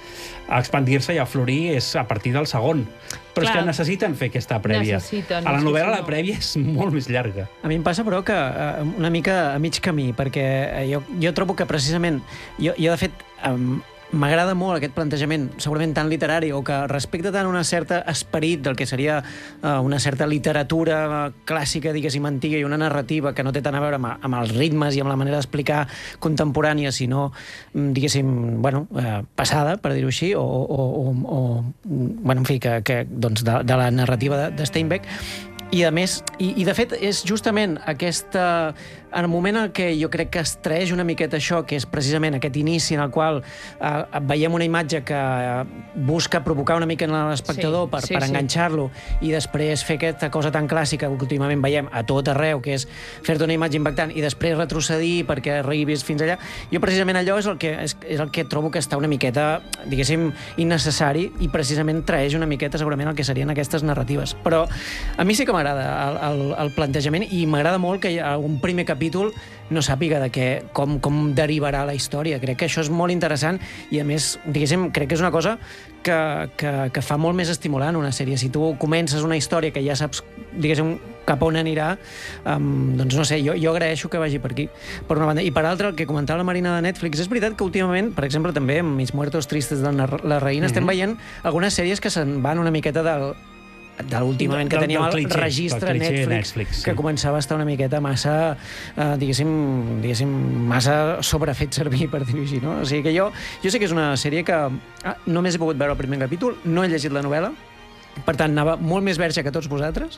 a expandir-se i a florir és a partir del segon. Però Clar. és que necessiten fer aquesta prèvia. Necessiten, a la és que novel·la si la no- prèvia és molt més llarga. A mi em passa, però, que eh, una mica a mig camí, perquè eh, jo, jo trobo que precisament... Jo, jo de fet, um, m'agrada molt aquest plantejament, segurament tan literari, o que respecta tant una certa esperit del que seria uh, una certa literatura clàssica, diguéssim, antiga, i una narrativa que no té tant a veure amb, amb els ritmes i amb la manera d'explicar contemporània, sinó, diguéssim, bueno, uh, passada, per dir-ho així, o, o, o, o bueno, en fi, que, que, doncs de, de la narrativa de, de Steinbeck. I, a més, i, i de fet, és justament aquesta... En el moment en què jo crec que es traeix una miqueta això, que és precisament aquest inici en el qual eh, veiem una imatge que busca provocar una mica en l'espectador Sí, per, sí, per sí. enganxar-lo, i després fer aquesta cosa tan clàssica que últimament veiem a tot arreu, que és fer-te una imatge impactant i després retrocedir perquè arribis fins allà. Jo precisament allò és el que, és, és el que trobo que està una miqueta, diguéssim, innecessari, i precisament traeix una miqueta segurament el que serien aquestes narratives. Però a mi sí que m'agrada el, el, el plantejament, i m'agrada molt que hi ha un primer capítol no sàpiga de què, com, com derivarà la història. Crec que això és molt interessant i, a més, diguéssim, crec que és una cosa que, que, que fa molt més estimulant una sèrie. Si tu comences una història que ja saps, diguéssim, cap on anirà, um, doncs no sé, jo, jo agraeixo que vagi per aquí, per una banda. I per altra, el que comentava la Marina de Netflix, és veritat que últimament, per exemple, també amb Mis muertos tristes de la Reina, mm-hmm. estem veient algunes sèries que se'n van una miqueta del de l'últimament que Del- teníem del el cliché, registre del cliché Netflix, Netflix, sí. que començava a estar una miqueta massa, eh, diguéssim, diguéssim, massa sobrefet servir, per dir-ho així, no? O sigui que jo, jo sé que és una sèrie que ah, només he pogut veure el primer capítol, no he llegit la novel·la, per tant, anava molt més verge que tots vosaltres,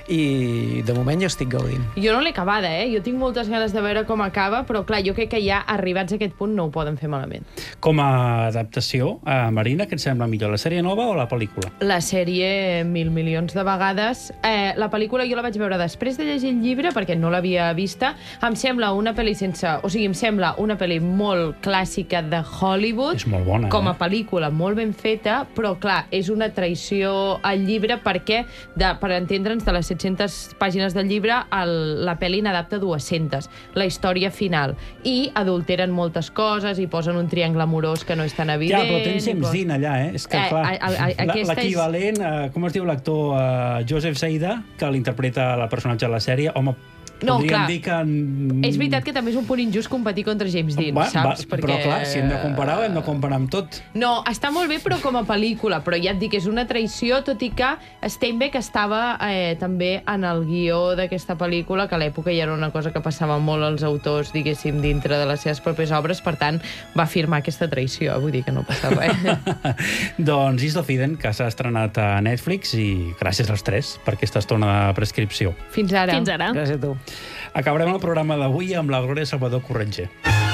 i de moment jo estic gaudint. Jo no l'he acabada, eh? Jo tinc moltes ganes de veure com acaba, però clar, jo crec que ja arribats a aquest punt no ho poden fer malament. Com a adaptació, a Marina, què et sembla millor, la sèrie nova o la pel·lícula? La sèrie mil milions de vegades. Eh, la pel·lícula jo la vaig veure després de llegir el llibre, perquè no l'havia vista. Em sembla una pel·li sense... O sigui, em sembla una pel·li molt clàssica de Hollywood. És molt bona, Com eh? a pel·lícula, molt ben feta, però clar, és una traïció al llibre perquè, de, per entendre'ns, de les set-centes pàgines del llibre, el, la pel·li n'adapta dues-centes, la història final. I adulteren moltes coses i posen un triangle amorós que no és tan Ja, evident. però tens i James pos- Dean allà, eh? És que, Eh, clar, a- a- a- la- aquesta és- l'equivalent, eh, com es diu l'actor eh, Joseph Seida, que l'interpreta la personatge de la sèrie, home, No, podríem clar. dir que... mm, És veritat que també és un punt injust competir contra James Dean, va, saps? Va, però clar, si hem de comparar, hem de comparar amb tot. No, està molt bé, però com a pel·lícula. Però ja et dic, és una traïció, tot i que Steinbeck estava eh, també en el guió d'aquesta pel·lícula, que a l'època ja era una cosa que passava molt als autors, diguéssim, dintre de les seves pròpies obres, per tant, va firmar aquesta traïció. Vull dir que no passa res. Doncs East of Eden, que s'ha estrenat a Netflix, i gràcies als tres per aquesta estona de prescripció. Fins ara. Fins ara. Gràcies a tu. Acabarem el programa d'avui amb la Glòria Salvador Corretger.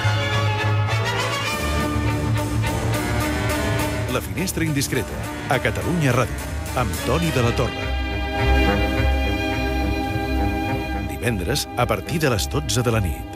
La finestra indiscreta, a Catalunya Ràdio, amb Toni de la Torre. Divendres, a partir de les dotze de la nit.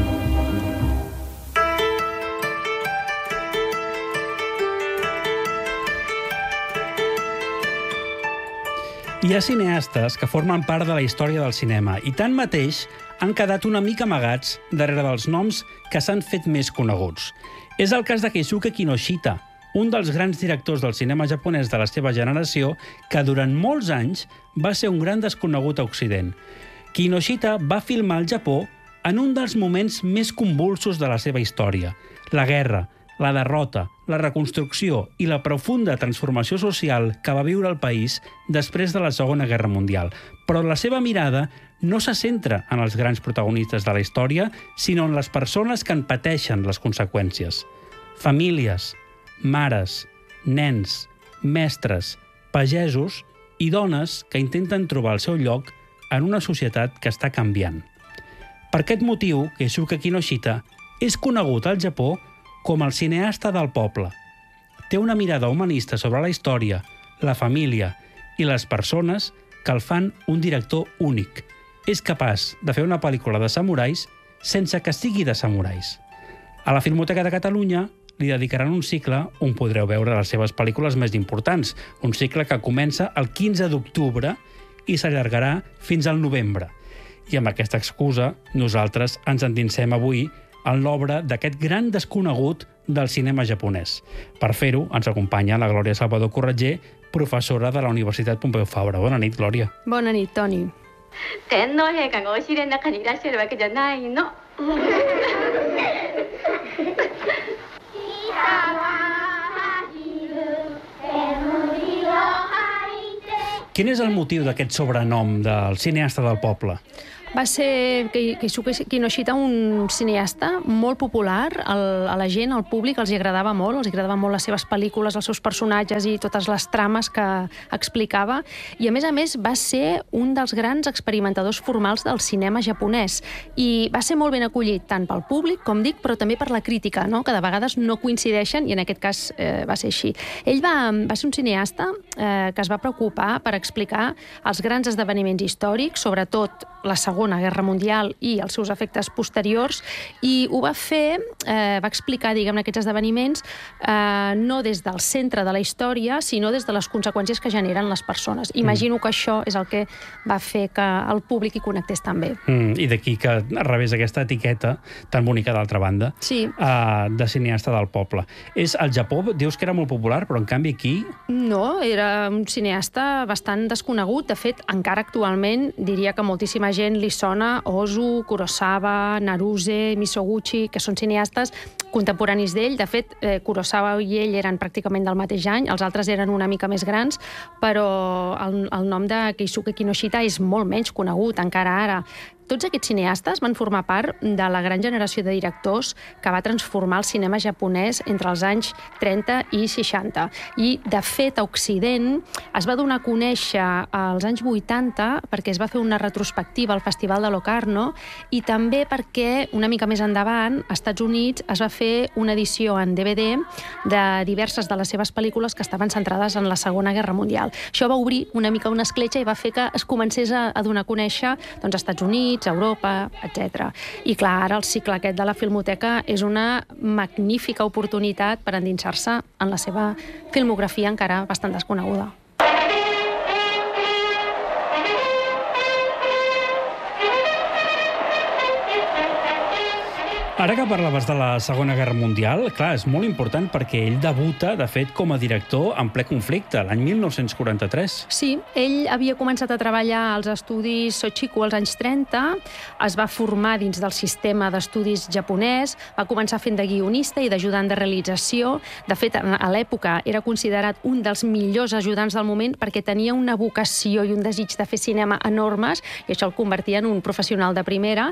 Hi ha cineastes que formen part de la història del cinema i tanmateix han quedat una mica amagats darrere dels noms que s'han fet més coneguts. És el cas de Keisuke Kinoshita, un dels grans directors del cinema japonès de la seva generació, que durant molts anys va ser un gran desconegut a Occident. Kinoshita va filmar al Japó en un dels moments més convulsos de la seva història, la guerra, la derrota, la reconstrucció i la profunda transformació social que va viure el país després de la Segona Guerra Mundial. Però la seva mirada no se centra en els grans protagonistes de la història, sinó en les persones que en pateixen les conseqüències. Famílies, mares, nens, mestres, pagesos i dones que intenten trobar el seu lloc en una societat que està canviant. Per aquest motiu, Keisuke Kinoshita és conegut al Japó com el cineasta del poble. Té una mirada humanista sobre la història, la família i les persones que el fan un director únic. És capaç de fer una pel·lícula de samurais sense que sigui de samurais. A la Filmoteca de Catalunya li dedicaran un cicle on podreu veure les seves pel·lícules més importants, un cicle que comença el quinze d'octubre i s'allargarà fins al novembre. I amb aquesta excusa, nosaltres ens endinsem avui en l'obra d'aquest gran desconegut del cinema japonès. Per fer-ho, ens acompanya la Glòria Salvador Corretger, professora de la Universitat Pompeu Fabra. Bona nit, Glòria. Bona nit, Toni. 天皇陛下がお知りの中にいらっしゃるわけじゃないの。 Quin és el motiu d'aquest sobrenom del cineasta del poble? Va ser Keisuke Kinoshita, un cineasta molt popular. A la gent, al públic, els agradava molt. Els agradava molt les seves pel·lícules, els seus personatges i totes les trames que explicava. I, a més a més, va ser un dels grans experimentadors formals del cinema japonès. I va ser molt ben acollit, tant pel públic, com dic, però també per la crítica, no? Que de vegades no coincideixen, i en aquest cas eh, va ser així. Ell va, va ser un cineasta eh, que es va preocupar per explicar els grans esdeveniments històrics, sobretot la Segona Guerra Mundial i els seus efectes posteriors, i ho va fer, eh, va explicar, diguem, aquests esdeveniments eh, no des del centre de la història, sinó des de les conseqüències que generen les persones. Imagino que això és el que va fer que el públic hi connectés també. Mm, I d'aquí que rebés aquesta etiqueta tan bonica, d'altra banda, sí. uh, de cineasta del poble. És al Japó, dius que era molt popular, però en canvi aquí... No, era un cineasta bastant desconegut. De fet, encara actualment diria que moltíssima gent li sona Ozu, Kurosawa, Naruse, Misoguchi, que són cineastes contemporanis d'ell. De fet, eh, Kurosawa i ell eren pràcticament del mateix any, els altres eren una mica més grans, però el, el nom de Keisuke Kinoshita és molt menys conegut encara ara. Tots aquests cineastes van formar part de la gran generació de directors que va transformar el cinema japonès entre els anys trenta i seixanta. I, de fet, a Occident es va donar a conèixer als anys vuitanta perquè es va fer una retrospectiva al Festival de Locarno, i també perquè, una mica més endavant, als Estats Units es va fer una edició en D V D de diverses de les seves pel·lícules que estaven centrades en la Segona Guerra Mundial. Això va obrir una mica una escletxa i va fer que es comencés a, a donar a conèixer doncs, als Estats Units, a Europa, etcètera. I clar, ara el cicle aquest de la Filmoteca és una magnífica oportunitat per endinsar-se en la seva filmografia encara bastant desconeguda. Ara que parlaves de la Segona Guerra Mundial, clar, és molt important perquè ell debuta, de fet, com a director en ple conflicte, l'any mil nou-cents quaranta-tres. Sí, ell havia començat a treballar als estudis Sochiku als anys trenta, es va formar dins del sistema d'estudis japonès, va començar fent de guionista i d'ajudant de realització. De fet, a l'època era considerat un dels millors ajudants del moment perquè tenia una vocació i un desig de fer cinema enormes, i això el convertia en un professional de primera,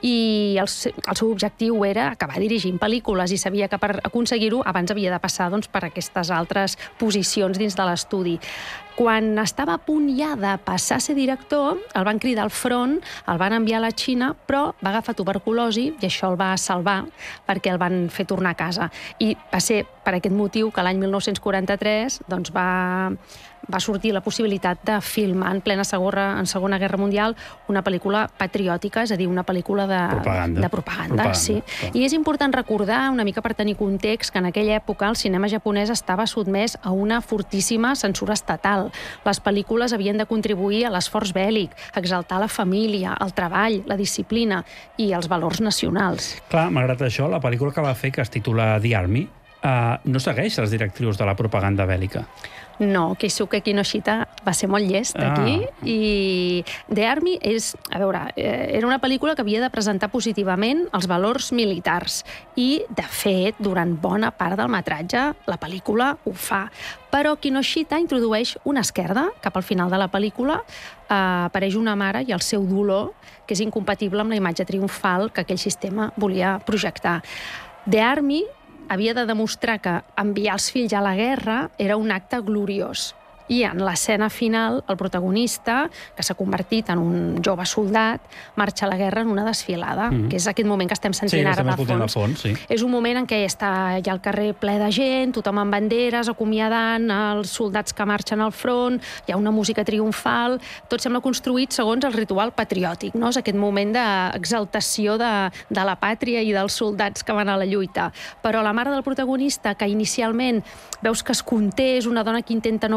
i el, el seu objectiu era acabar dirigint pel·lícules, i sabia que per aconseguir-ho abans havia de passar doncs, per aquestes altres posicions dins de l'estudi. Quan estava a punt ja de passar a ser director, el van cridar al front, el van enviar a la Xina, però va agafar tuberculosi i això el va salvar perquè el van fer tornar a casa. I va ser per aquest motiu que l'any mil nou-cents quaranta-tres doncs, va... va sortir la possibilitat de filmar en plena segona, en Segona Guerra Mundial una pel·lícula patriòtica, és a dir, una pel·lícula de propaganda. De propaganda, propaganda sí. Clar. I és important recordar, una mica per tenir context, que en aquella època el cinema japonès estava sotmès a una fortíssima censura estatal. Les pel·lícules havien de contribuir a l'esforç bèl·lic, exaltar la família, el treball, la disciplina i els valors nacionals. Clar, malgrat això, la pel·lícula que va fer, que es titula The Army, Uh, no segueix les directrius de la propaganda bèl·lica. No, Keisuke Kinoshita va ser molt llest aquí, ah. i The Army és, a veure, era una pel·lícula que havia de presentar positivament els valors militars, i, de fet, durant bona part del metratge, la pel·lícula ho fa. Però Kinoshita introdueix una esquerda, cap al final de la pel·lícula, eh, apareix una mare i el seu dolor, que és incompatible amb la imatge triomfal que aquell sistema volia projectar. The Army havia de demostrar que enviar els fills a la guerra era un acte gloriós. I en l'escena final, el protagonista, que s'ha convertit en un jove soldat, marxa a la guerra en una desfilada, mm-hmm. que és aquest moment que estem sentint sí, ara de fons. De fons sí. És un moment en què està ja el carrer ple de gent, tothom amb banderes, acomiadant els soldats que marxen al front, hi ha una música triomfal, tot sembla construït segons el ritual patriòtic, no? És aquest moment d'exaltació de, de la pàtria i dels soldats que van a la lluita. Però la mare del protagonista, que inicialment veus que es conté, és una dona que intenta no plorar,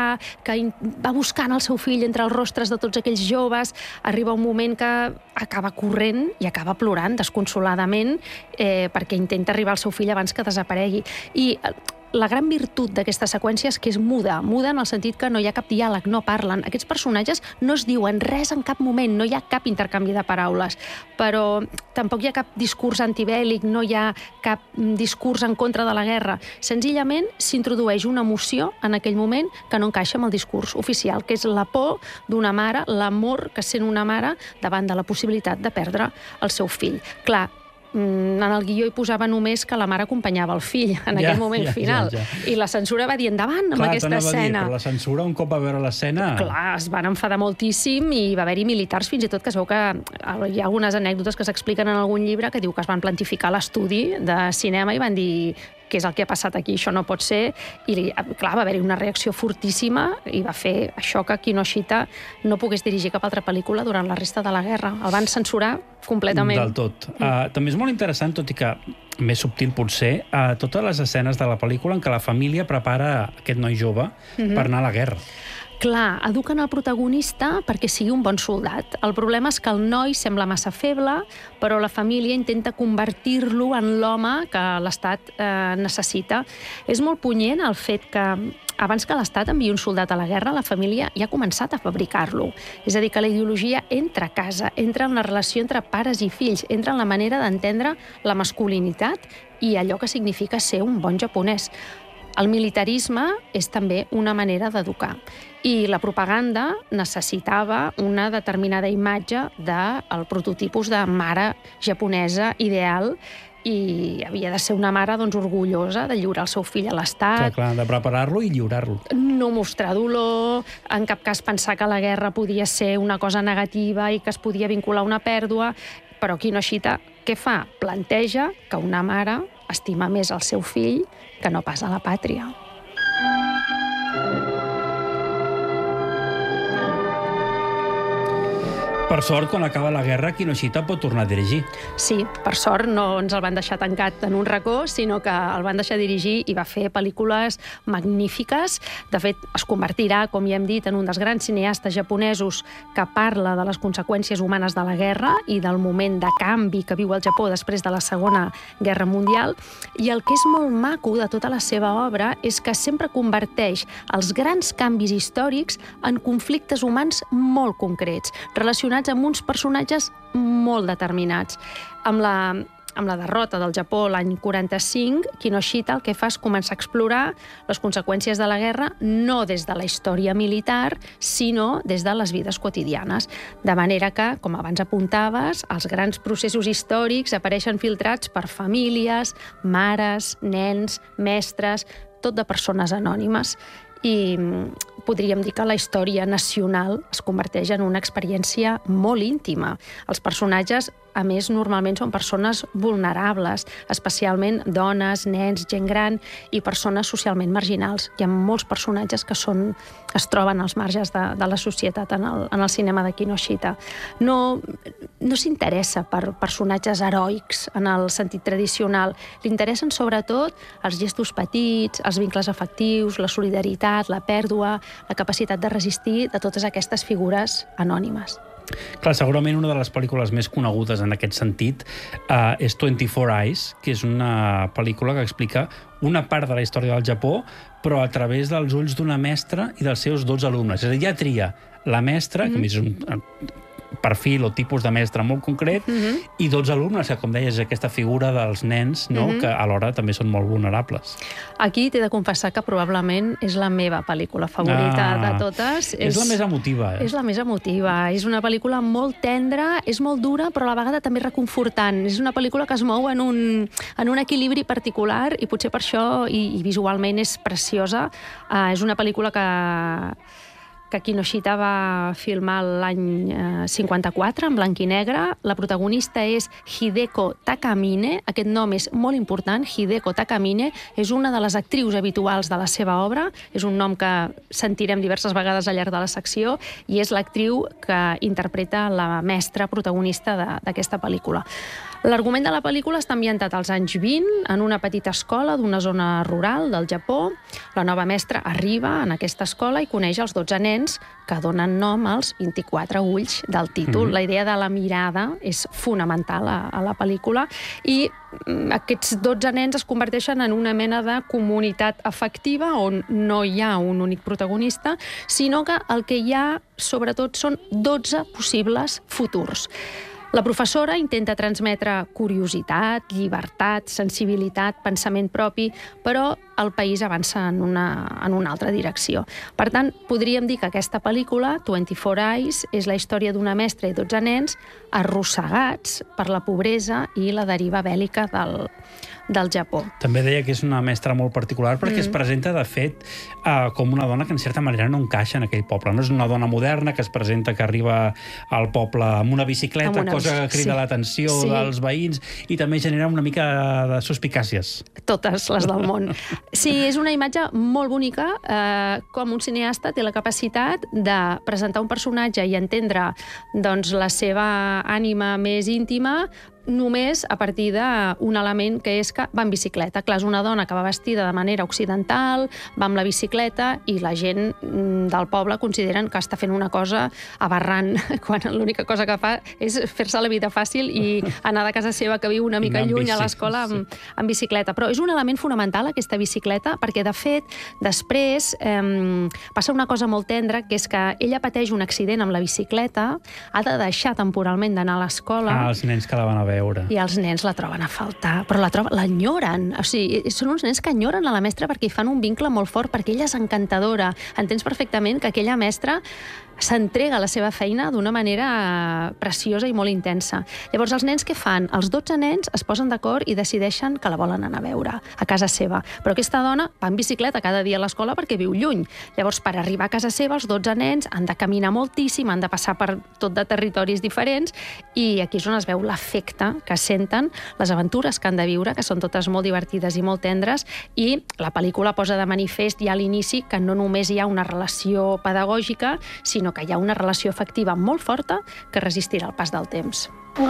plorar, que va buscant el seu fill entre els rostres de tots aquells joves, arriba un moment que acaba corrent i acaba plorant desconsoladament eh, perquè intenta arribar al seu fill abans que desaparegui. I la gran virtut d'aquesta seqüència és que és muda, muda en el sentit que no hi ha cap diàleg, no parlen. Aquests personatges no es diuen res en cap moment, no hi ha cap intercanvi de paraules, però tampoc hi ha cap discurs antibèl·lic, no hi ha cap discurs en contra de la guerra. Senzillament s'introdueix una emoció en aquell moment que no encaixa amb el discurs oficial, que és la por d'una mare, l'amor que sent una mare davant de la possibilitat de perdre el seu fill. Clar, en el guió hi posava només que la mare acompanyava el fill en aquell moment ja, final. Ja, ja. I la censura va dir endavant amb Clar, aquesta escena. Dir, però la censura, un cop va veure l'escena... Clar, es van enfadar moltíssim i va haver-hi militars fins i tot que es veu que hi ha algunes anècdotes que s'expliquen en algun llibre que diu que es van plantificar l'estudi de cinema i van dir què és el que ha passat aquí, això no pot ser, i clar, va haver-hi una reacció fortíssima i va fer això que Kinoshita no pogués dirigir cap altra pel·lícula durant la resta de la guerra. El van censurar completament. Del tot. Mm. Uh, també és molt interessant, tot i que més subtil potser, uh, totes les escenes de la pel·lícula en què la família prepara aquest noi jove mm-hmm. per anar a la guerra. Clar, eduquen el protagonista perquè sigui un bon soldat. El problema és que el noi sembla massa feble, però la família intenta convertir-lo en l'home que l'Estat eh, necessita. És molt punyent el fet que abans que l'Estat enviï un soldat a la guerra, la família ja ha començat a fabricar-lo. És a dir, que la ideologia entra a casa, entra en la relació entre pares i fills, entra en la manera d'entendre la masculinitat i allò que significa ser un bon japonès. El militarisme és també una manera d'educar. I la propaganda necessitava una determinada imatge del prototipus de mare japonesa ideal i havia de ser una mare doncs, orgullosa de lliurar el seu fill a l'Estat. Clar, clar, de preparar-lo i lliurar-lo. No mostrar dolor, en cap cas pensar que la guerra podia ser una cosa negativa i que es podia vincular a una pèrdua, però Kinoshita què fa? Planteja que una mare estima més el seu fill que no pas a la pàtria. Per sort, quan acaba la guerra, Kinoshita pot tornar a dirigir. Sí, per sort no ens el van deixar tancat en un racó, sinó que el van deixar dirigir i va fer pel·lícules magnífiques. De fet, es convertirà, com ja hem dit, en un dels grans cineastes japonesos que parla de les conseqüències humanes de la guerra i del moment de canvi que viu el Japó després de la Segona Guerra Mundial. I el que és molt maco de tota la seva obra és que sempre converteix els grans canvis històrics en conflictes humans molt concrets, relacionats amb uns personatges molt determinats. Amb la, amb la derrota del Japó l'any quaranta-cinc, Kinoshita el que fa és començar a explorar les conseqüències de la guerra no des de la història militar, sinó des de les vides quotidianes. De manera que, com abans apuntaves, els grans processos històrics apareixen filtrats per famílies, mares, nens, mestres, tot de persones anònimes. I podríem dir que la història nacional es converteix en una experiència molt íntima. Els personatges, a més, normalment són persones vulnerables, especialment dones, nens, gent gran i persones socialment marginals. Hi ha molts personatges que són, es troben als marges de, de la societat en el, en el cinema de Kinoshita. No, no s'interessa per personatges heroics en el sentit tradicional. Li interessen sobretot els gestos petits, els vincles afectius, la solidaritat, la pèrdua, la capacitat de resistir de totes aquestes figures anònimes. Clar, segurament una de les pel·lícules més conegudes en aquest sentit uh, és twenty-four Eyes, que és una pel·lícula que explica una part de la història del Japó, però a través dels ulls d'una mestra i dels seus dotze alumnes. És a dir, ja tria la mestra, mm-hmm. que és un perfil o tipus de mestre molt concret, mm-hmm. i dotze alumnes, que com deies, és aquesta figura dels nens, no? Mm-hmm. que alhora també són molt vulnerables. Aquí t'he de confessar que probablement és la meva pel·lícula favorita ah, de totes. És, és la més emotiva. Eh? És la més emotiva. És una pel·lícula molt tendra, és molt dura, però a la vegada també reconfortant. És una pel·lícula que es mou en un, en un equilibri particular i potser per això, i, i visualment és preciosa. Uh, és una pel·lícula que... que Kinoshita va filmar l'any eh, cinquanta-quatre, en blanc i negre. La protagonista és Hideko Takamine. Aquest nom és molt important. Hideko Takamine és una de les actrius habituals de la seva obra. És un nom que sentirem diverses vegades al llarg de la secció i és l'actriu que interpreta la mestra protagonista d'aquesta pel·lícula. L'argument de la pel·lícula està ambientat als anys vint, en una petita escola d'una zona rural del Japó. La nova mestra arriba en aquesta escola i coneix els dotze nens que donen nom als vint-i-quatre ulls del títol. Mm-hmm. La idea de la mirada és fonamental a, a la pel·lícula i aquests dotze nens es converteixen en una mena de comunitat afectiva on no hi ha un únic protagonista, sinó que el que hi ha, sobretot, són dotze possibles futurs. La professora intenta transmetre curiositat, llibertat, sensibilitat, pensament propi, però el país avança en una, en una altra direcció. Per tant, podríem dir que aquesta pel·lícula, vint-i-four Eyes, és la història d'una mestra i dotze nens arrossegats per la pobresa i la deriva bèl·lica del, del Japó. També deia que és una mestra molt particular perquè mm. es presenta, de fet, uh, com una dona que en certa manera no encaixa en aquell poble. No és una dona moderna que es presenta que arriba al poble amb una bicicleta, amb una... cosa que crida sí. l'atenció sí. dels veïns i també genera una mica de suspicàcies. Totes les del món. Sí, és una imatge molt bonica, eh, com un cineasta té la capacitat de presentar un personatge i entendre doncs, la seva ànima més íntima només a partir d'un element que és que va en bicicleta. Clar, és una dona que va vestida de manera occidental, va amb la bicicleta i la gent del poble consideren que està fent una cosa aberrant, quan l'única cosa que fa és fer-se la vida fàcil i anar de casa seva, que viu una mica lluny a l'escola, amb, amb bicicleta. Però és un element fonamental, aquesta bicicleta, perquè, de fet, després eh, passa una cosa molt tendra, que és que ella pateix un accident amb la bicicleta, ha de deixar temporalment d'anar a l'escola. Ah, els nens que la van a veure. I els nens la troben a faltar, però la troben, l'enyoren. O sigui, són uns nens que enyoren a la mestra perquè hi fan un vincle molt fort, perquè ella és encantadora. Entens perfectament que aquella mestra s'entrega a la seva feina d'una manera preciosa i molt intensa. Llavors, els nens què fan? Els dotze nens es posen d'acord i decideixen que la volen anar a veure a casa seva. Però aquesta dona va en bicicleta cada dia a l'escola perquè viu lluny. Llavors, per arribar a casa seva, els dotze nens han de caminar moltíssim, han de passar per tot de territoris diferents i aquí és on es veu l'efecte que senten, les aventures que han de viure, que són totes molt divertides i molt tendres, i la pel·lícula posa de manifest ja a l'inici que no només hi ha una relació pedagògica, sinó que hi ha una relació afectiva molt forta que resistirà el pas del temps.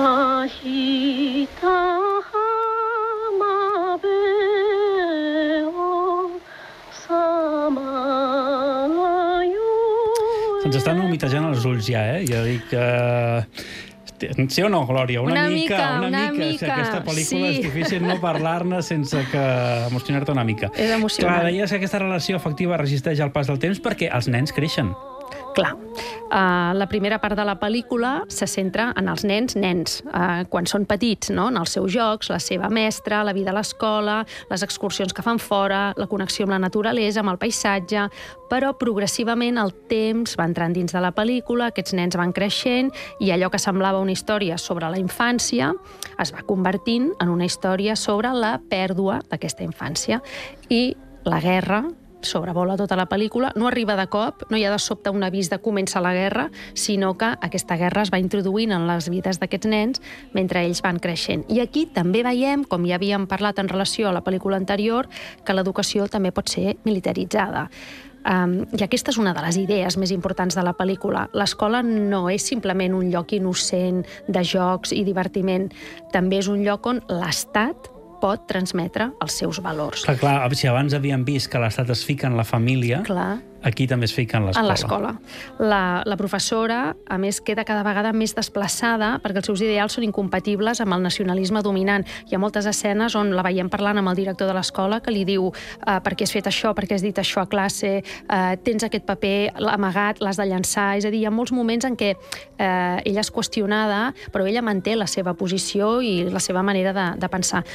Se'ns estan humitejant els ulls ja, eh? Ja dic que... Sí o no, Glòria? Una, una mica, mica, una, una mica. mica. Aquesta pel·lícula sí. és difícil no parlar-ne sense que emocionar-te una mica. És emocionant. Clar, deies que aquesta relació afectiva resisteix al pas del temps perquè els nens creixen. Clar. Uh, la primera part de la pel·lícula se centra en els nens, nens, uh, quan són petits, no? En els seus jocs, la seva mestra, la vida a l'escola, les excursions que fan fora, la connexió amb la naturalesa, amb el paisatge, però progressivament el temps va entrant dins de la pel·lícula, aquests nens van creixent i allò que semblava una història sobre la infància es va convertint en una història sobre la pèrdua d'aquesta infància. I la guerra sobrevola tota la pel·lícula, no arriba de cop, no hi ha de sobte un avís de començar la guerra, sinó que aquesta guerra es va introduint en les vides d'aquests nens mentre ells van creixent. I aquí també veiem, com ja havíem parlat en relació a la pel·lícula anterior, que l'educació també pot ser militaritzada. Um, I aquesta és una de les idees més importants de la pel·lícula. L'escola no és simplement un lloc innocent de jocs i divertiment, també és un lloc on l'Estat pot transmetre els seus valors. Clar, clar, si abans havíem vist que l'Estat es fica en la família, clar, aquí també es fica en l'escola. En l'escola. La, la professora, a més, queda cada vegada més desplaçada perquè els seus ideals són incompatibles amb el nacionalisme dominant. Hi ha moltes escenes on la veiem parlant amb el director de l'escola que li diu uh, per què has fet això, per què has dit això a classe, uh, tens aquest paper amagat, l'has de llançar. És a dir, hi ha molts moments en què uh, ella és qüestionada, però ella manté la seva posició i la seva manera de, de pensar.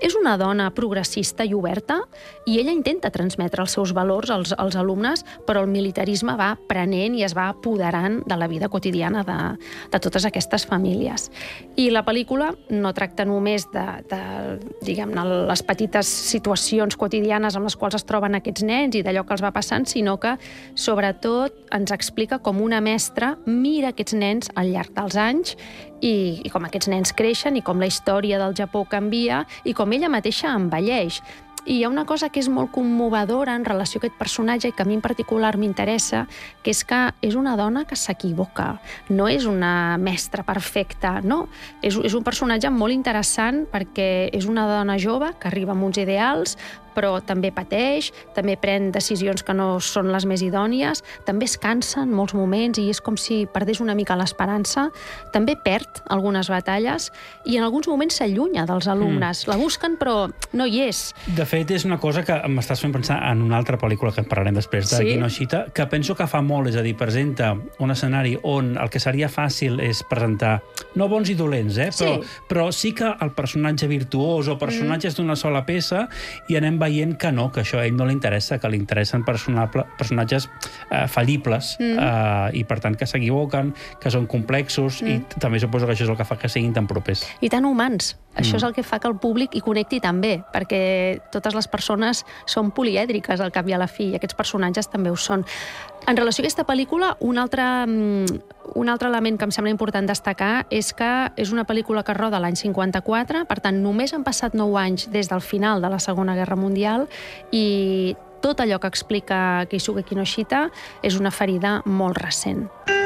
És una dona progressista i oberta i ella intenta transmetre els seus valors als, als alumnes, però el militarisme va prenent i es va apoderant de la vida quotidiana de, de totes aquestes famílies. I la pel·lícula no tracta només de, de diguem-ne, les petites situacions quotidianes amb les quals es troben aquests nens i d'allò que els va passant, sinó que, sobretot, ens explica com una mestra mira aquests nens al llarg dels anys i, i com aquests nens creixen i com la història del Japó canvia i com ella mateixa envelleix. I hi ha una cosa que és molt commovedora en relació a aquest personatge i que a mi en particular m'interessa, que és que és una dona que s'equivoca. No és una mestra perfecta, no. És, és un personatge molt interessant perquè és una dona jove que arriba amb uns ideals, però també pateix, també pren decisions que no són les més idònies, també es cansa en molts moments i és com si perdés una mica l'esperança, també perd algunes batalles i en alguns moments s'allunya dels alumnes. Mm. La busquen però no hi és. De fet, és una cosa que m'estàs fent pensar en una altra pel·lícula que en parlarem després, de Sí? Kinoshita, que penso que fa molt, és a dir, presenta un escenari on el que seria fàcil és presentar, no bons i dolents, eh? Però Sí. però sí que el personatge virtuós o personatges d'una sola peça i anem veient que no, que això a ell no li interessa, que li interessen personatges eh, fallibles Mm. eh, i per tant que s'equivoquen, que són complexos i també suposo que això és el que fa que siguin tan propers. I tan humans. Això Mm. és el que fa que el públic hi connecti també, perquè totes les persones són polièdriques al cap i a la fi, i aquests personatges també ho són. En relació a aquesta pel·lícula, un altre, mm, un altre element que em sembla important destacar és que és una pel·lícula que roda l'any cinquanta-quatre, per tant, només han passat nou anys des del final de la Segona Guerra Mundial i tot allò que explica Keisuke Kinoshita és una ferida molt recent.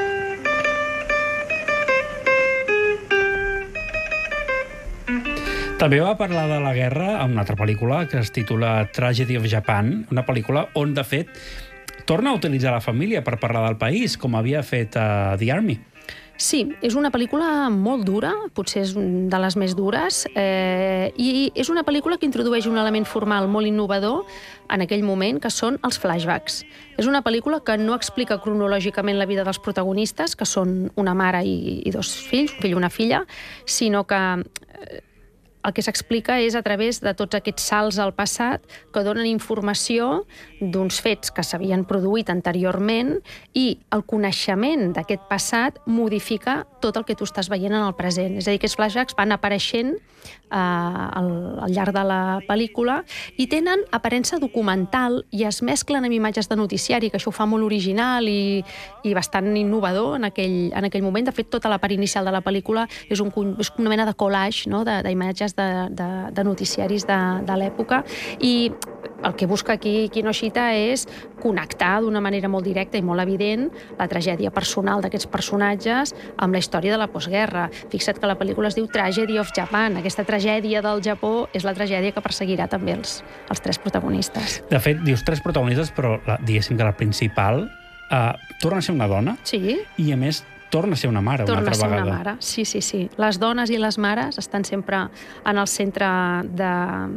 També va parlar de la guerra en una altra pel·lícula que es titula Tragedy of Japan, una pel·lícula on, de fet, torna a utilitzar la família per parlar del país, com havia fet a The Army. Sí, és una pel·lícula molt dura, potser és de les més dures, eh, i és una pel·lícula que introdueix un element formal molt innovador en aquell moment, que són els flashbacks. És una pel·lícula que no explica cronològicament la vida dels protagonistes, que són una mare i, i dos fills, un fill i una filla, sinó que eh, el que s'explica és a través de tots aquests salts al passat que donen informació d'uns fets que s'havien produït anteriorment i el coneixement d'aquest passat modifica tot el que tu estàs veient en el present. És a dir, que els flashbacks van apareixent eh, al, al llarg de la pel·lícula i tenen aparença documental i es mesclen amb imatges de noticiari, que això ho fa molt original i, i bastant innovador en aquell, en aquell moment. De fet, tota la part inicial de la pel·lícula és, un, és una mena de collage, no?, d'imatges de, de, de noticiaris de, de l'època, i el que busca aquí Kinoshita és connectar d'una manera molt directa i molt evident la tragèdia personal d'aquests personatges amb la història de la postguerra. Fixa't que la pel·lícula es diu Tragedy of Japan. Aquesta tragèdia del Japó és la tragèdia que perseguirà també els, els tres protagonistes. De fet, dius tres protagonistes, però la, diguéssim que la principal eh, torna a ser una dona Sí. i, a més, torna a ser una mare Torna una a altra ser vegada. una mare, sí, sí, sí. Les dones i les mares estan sempre en el centre de,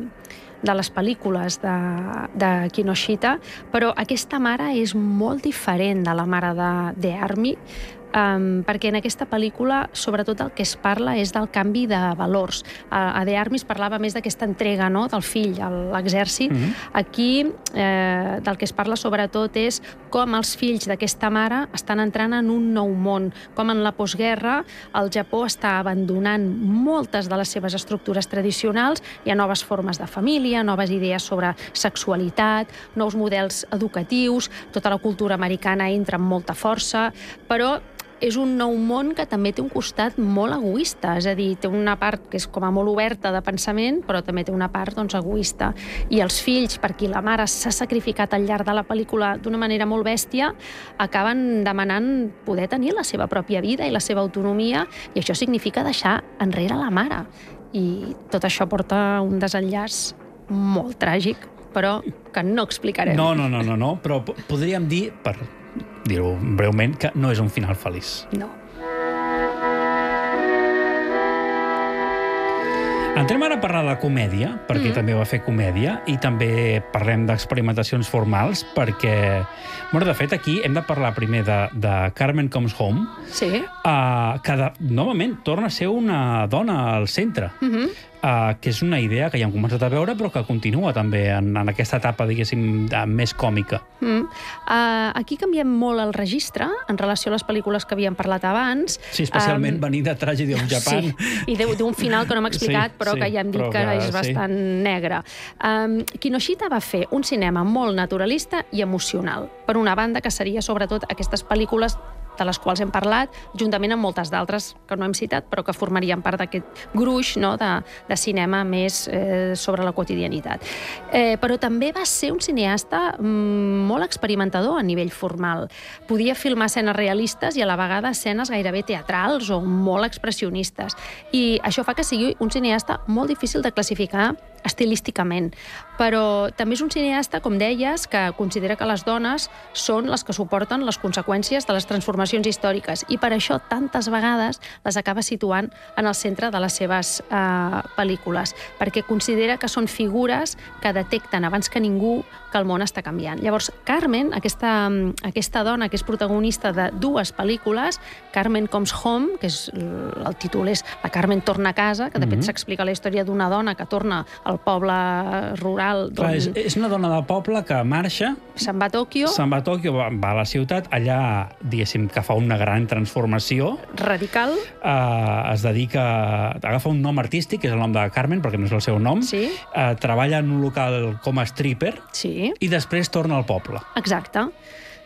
de les pel·lícules de, de Kinoshita, però aquesta mare és molt diferent de la mare de The Army, um, perquè en aquesta pel·lícula sobretot el que es parla és del canvi de valors. A, a The Army es parlava més d'aquesta entrega, no?, del fill a l'exèrcit. Mhm. Aquí eh, del que es parla sobretot és com els fills d'aquesta mare estan entrant en un nou món, com en la postguerra el Japó està abandonant moltes de les seves estructures tradicionals, hi ha noves formes de família, noves idees sobre sexualitat, nous models educatius, tota la cultura americana entra amb molta força, però és un nou món que també té un costat molt egoista, és a dir, té una part que és com a molt oberta de pensament, però també té una part, doncs, egoista. I els fills, per qui la mare s'ha sacrificat al llarg de la pel·lícula d'una manera molt bèstia, acaben demanant poder tenir la seva pròpia vida i la seva autonomia, i això significa deixar enrere la mare. I tot això porta un desenllaç molt tràgic, però que no explicarem. No, no, no, no, no, però p- podríem dir, per dir-ho breument, que no és un final feliç. No. Entrem ara a parlar de comèdia, perquè mm. també va fer comèdia, i també parlem d'experimentacions formals, perquè, bueno, de fet, aquí hem de parlar primer de, de Carmen Comes Home, Sí. uh, que, de, novament, torna a ser una dona al centre. Mhm. uh, que és una idea que ja hem començat a veure, però que continua també en, en aquesta etapa, diguéssim, més còmica. Mm. Uh, aquí canviem molt el registre en relació a les pel·lícules que havíem parlat abans. Sí, especialment um, venint de Tragedy of Japan. Sí, i d'un final que no hem explicat, sí, però sí, que ja hem dit que, que és bastant sí. negre. Um, Kinoshita va fer un cinema molt naturalista i emocional. Per una banda, que seria sobretot aquestes pel·lícules de les quals hem parlat, juntament amb moltes d'altres que no hem citat, però que formarien part d'aquest gruix, no?, de, de cinema més eh, sobre la quotidianitat. Eh, però també va ser un cineasta mm, molt experimentador a nivell formal. Podia filmar escenes realistes i a la vegada escenes gairebé teatrals o molt expressionistes. I això fa que sigui un cineasta molt difícil de classificar estilísticament. Però també és un cineasta, com deies, que considera que les dones són les que suporten les conseqüències de les transformacions històriques i per això tantes vegades les acaba situant en el centre de les seves eh, pel·lícules, perquè considera que són figures que detecten abans que ningú que el món està canviant. Llavors, Carmen, aquesta, aquesta dona que és protagonista de dues pel·lícules, Carmen Comes Home, que és, el títol és La Carmen torna a casa, que de fet mm-hmm. s'explica la història d'una dona que torna al poble rural. Clar, és, és una dona del poble que marxa... Se'n va a Tòquio. Se'n va a Tòquio, va, va a la ciutat, allà, diguéssim, que fa una gran transformació. Radical. Uh, es dedica... Agafa un nom artístic, que és el nom de Carmen, perquè no és el seu nom. Sí. Uh, treballa en un local com a stripper. Sí. I després torna al poble. Exacte.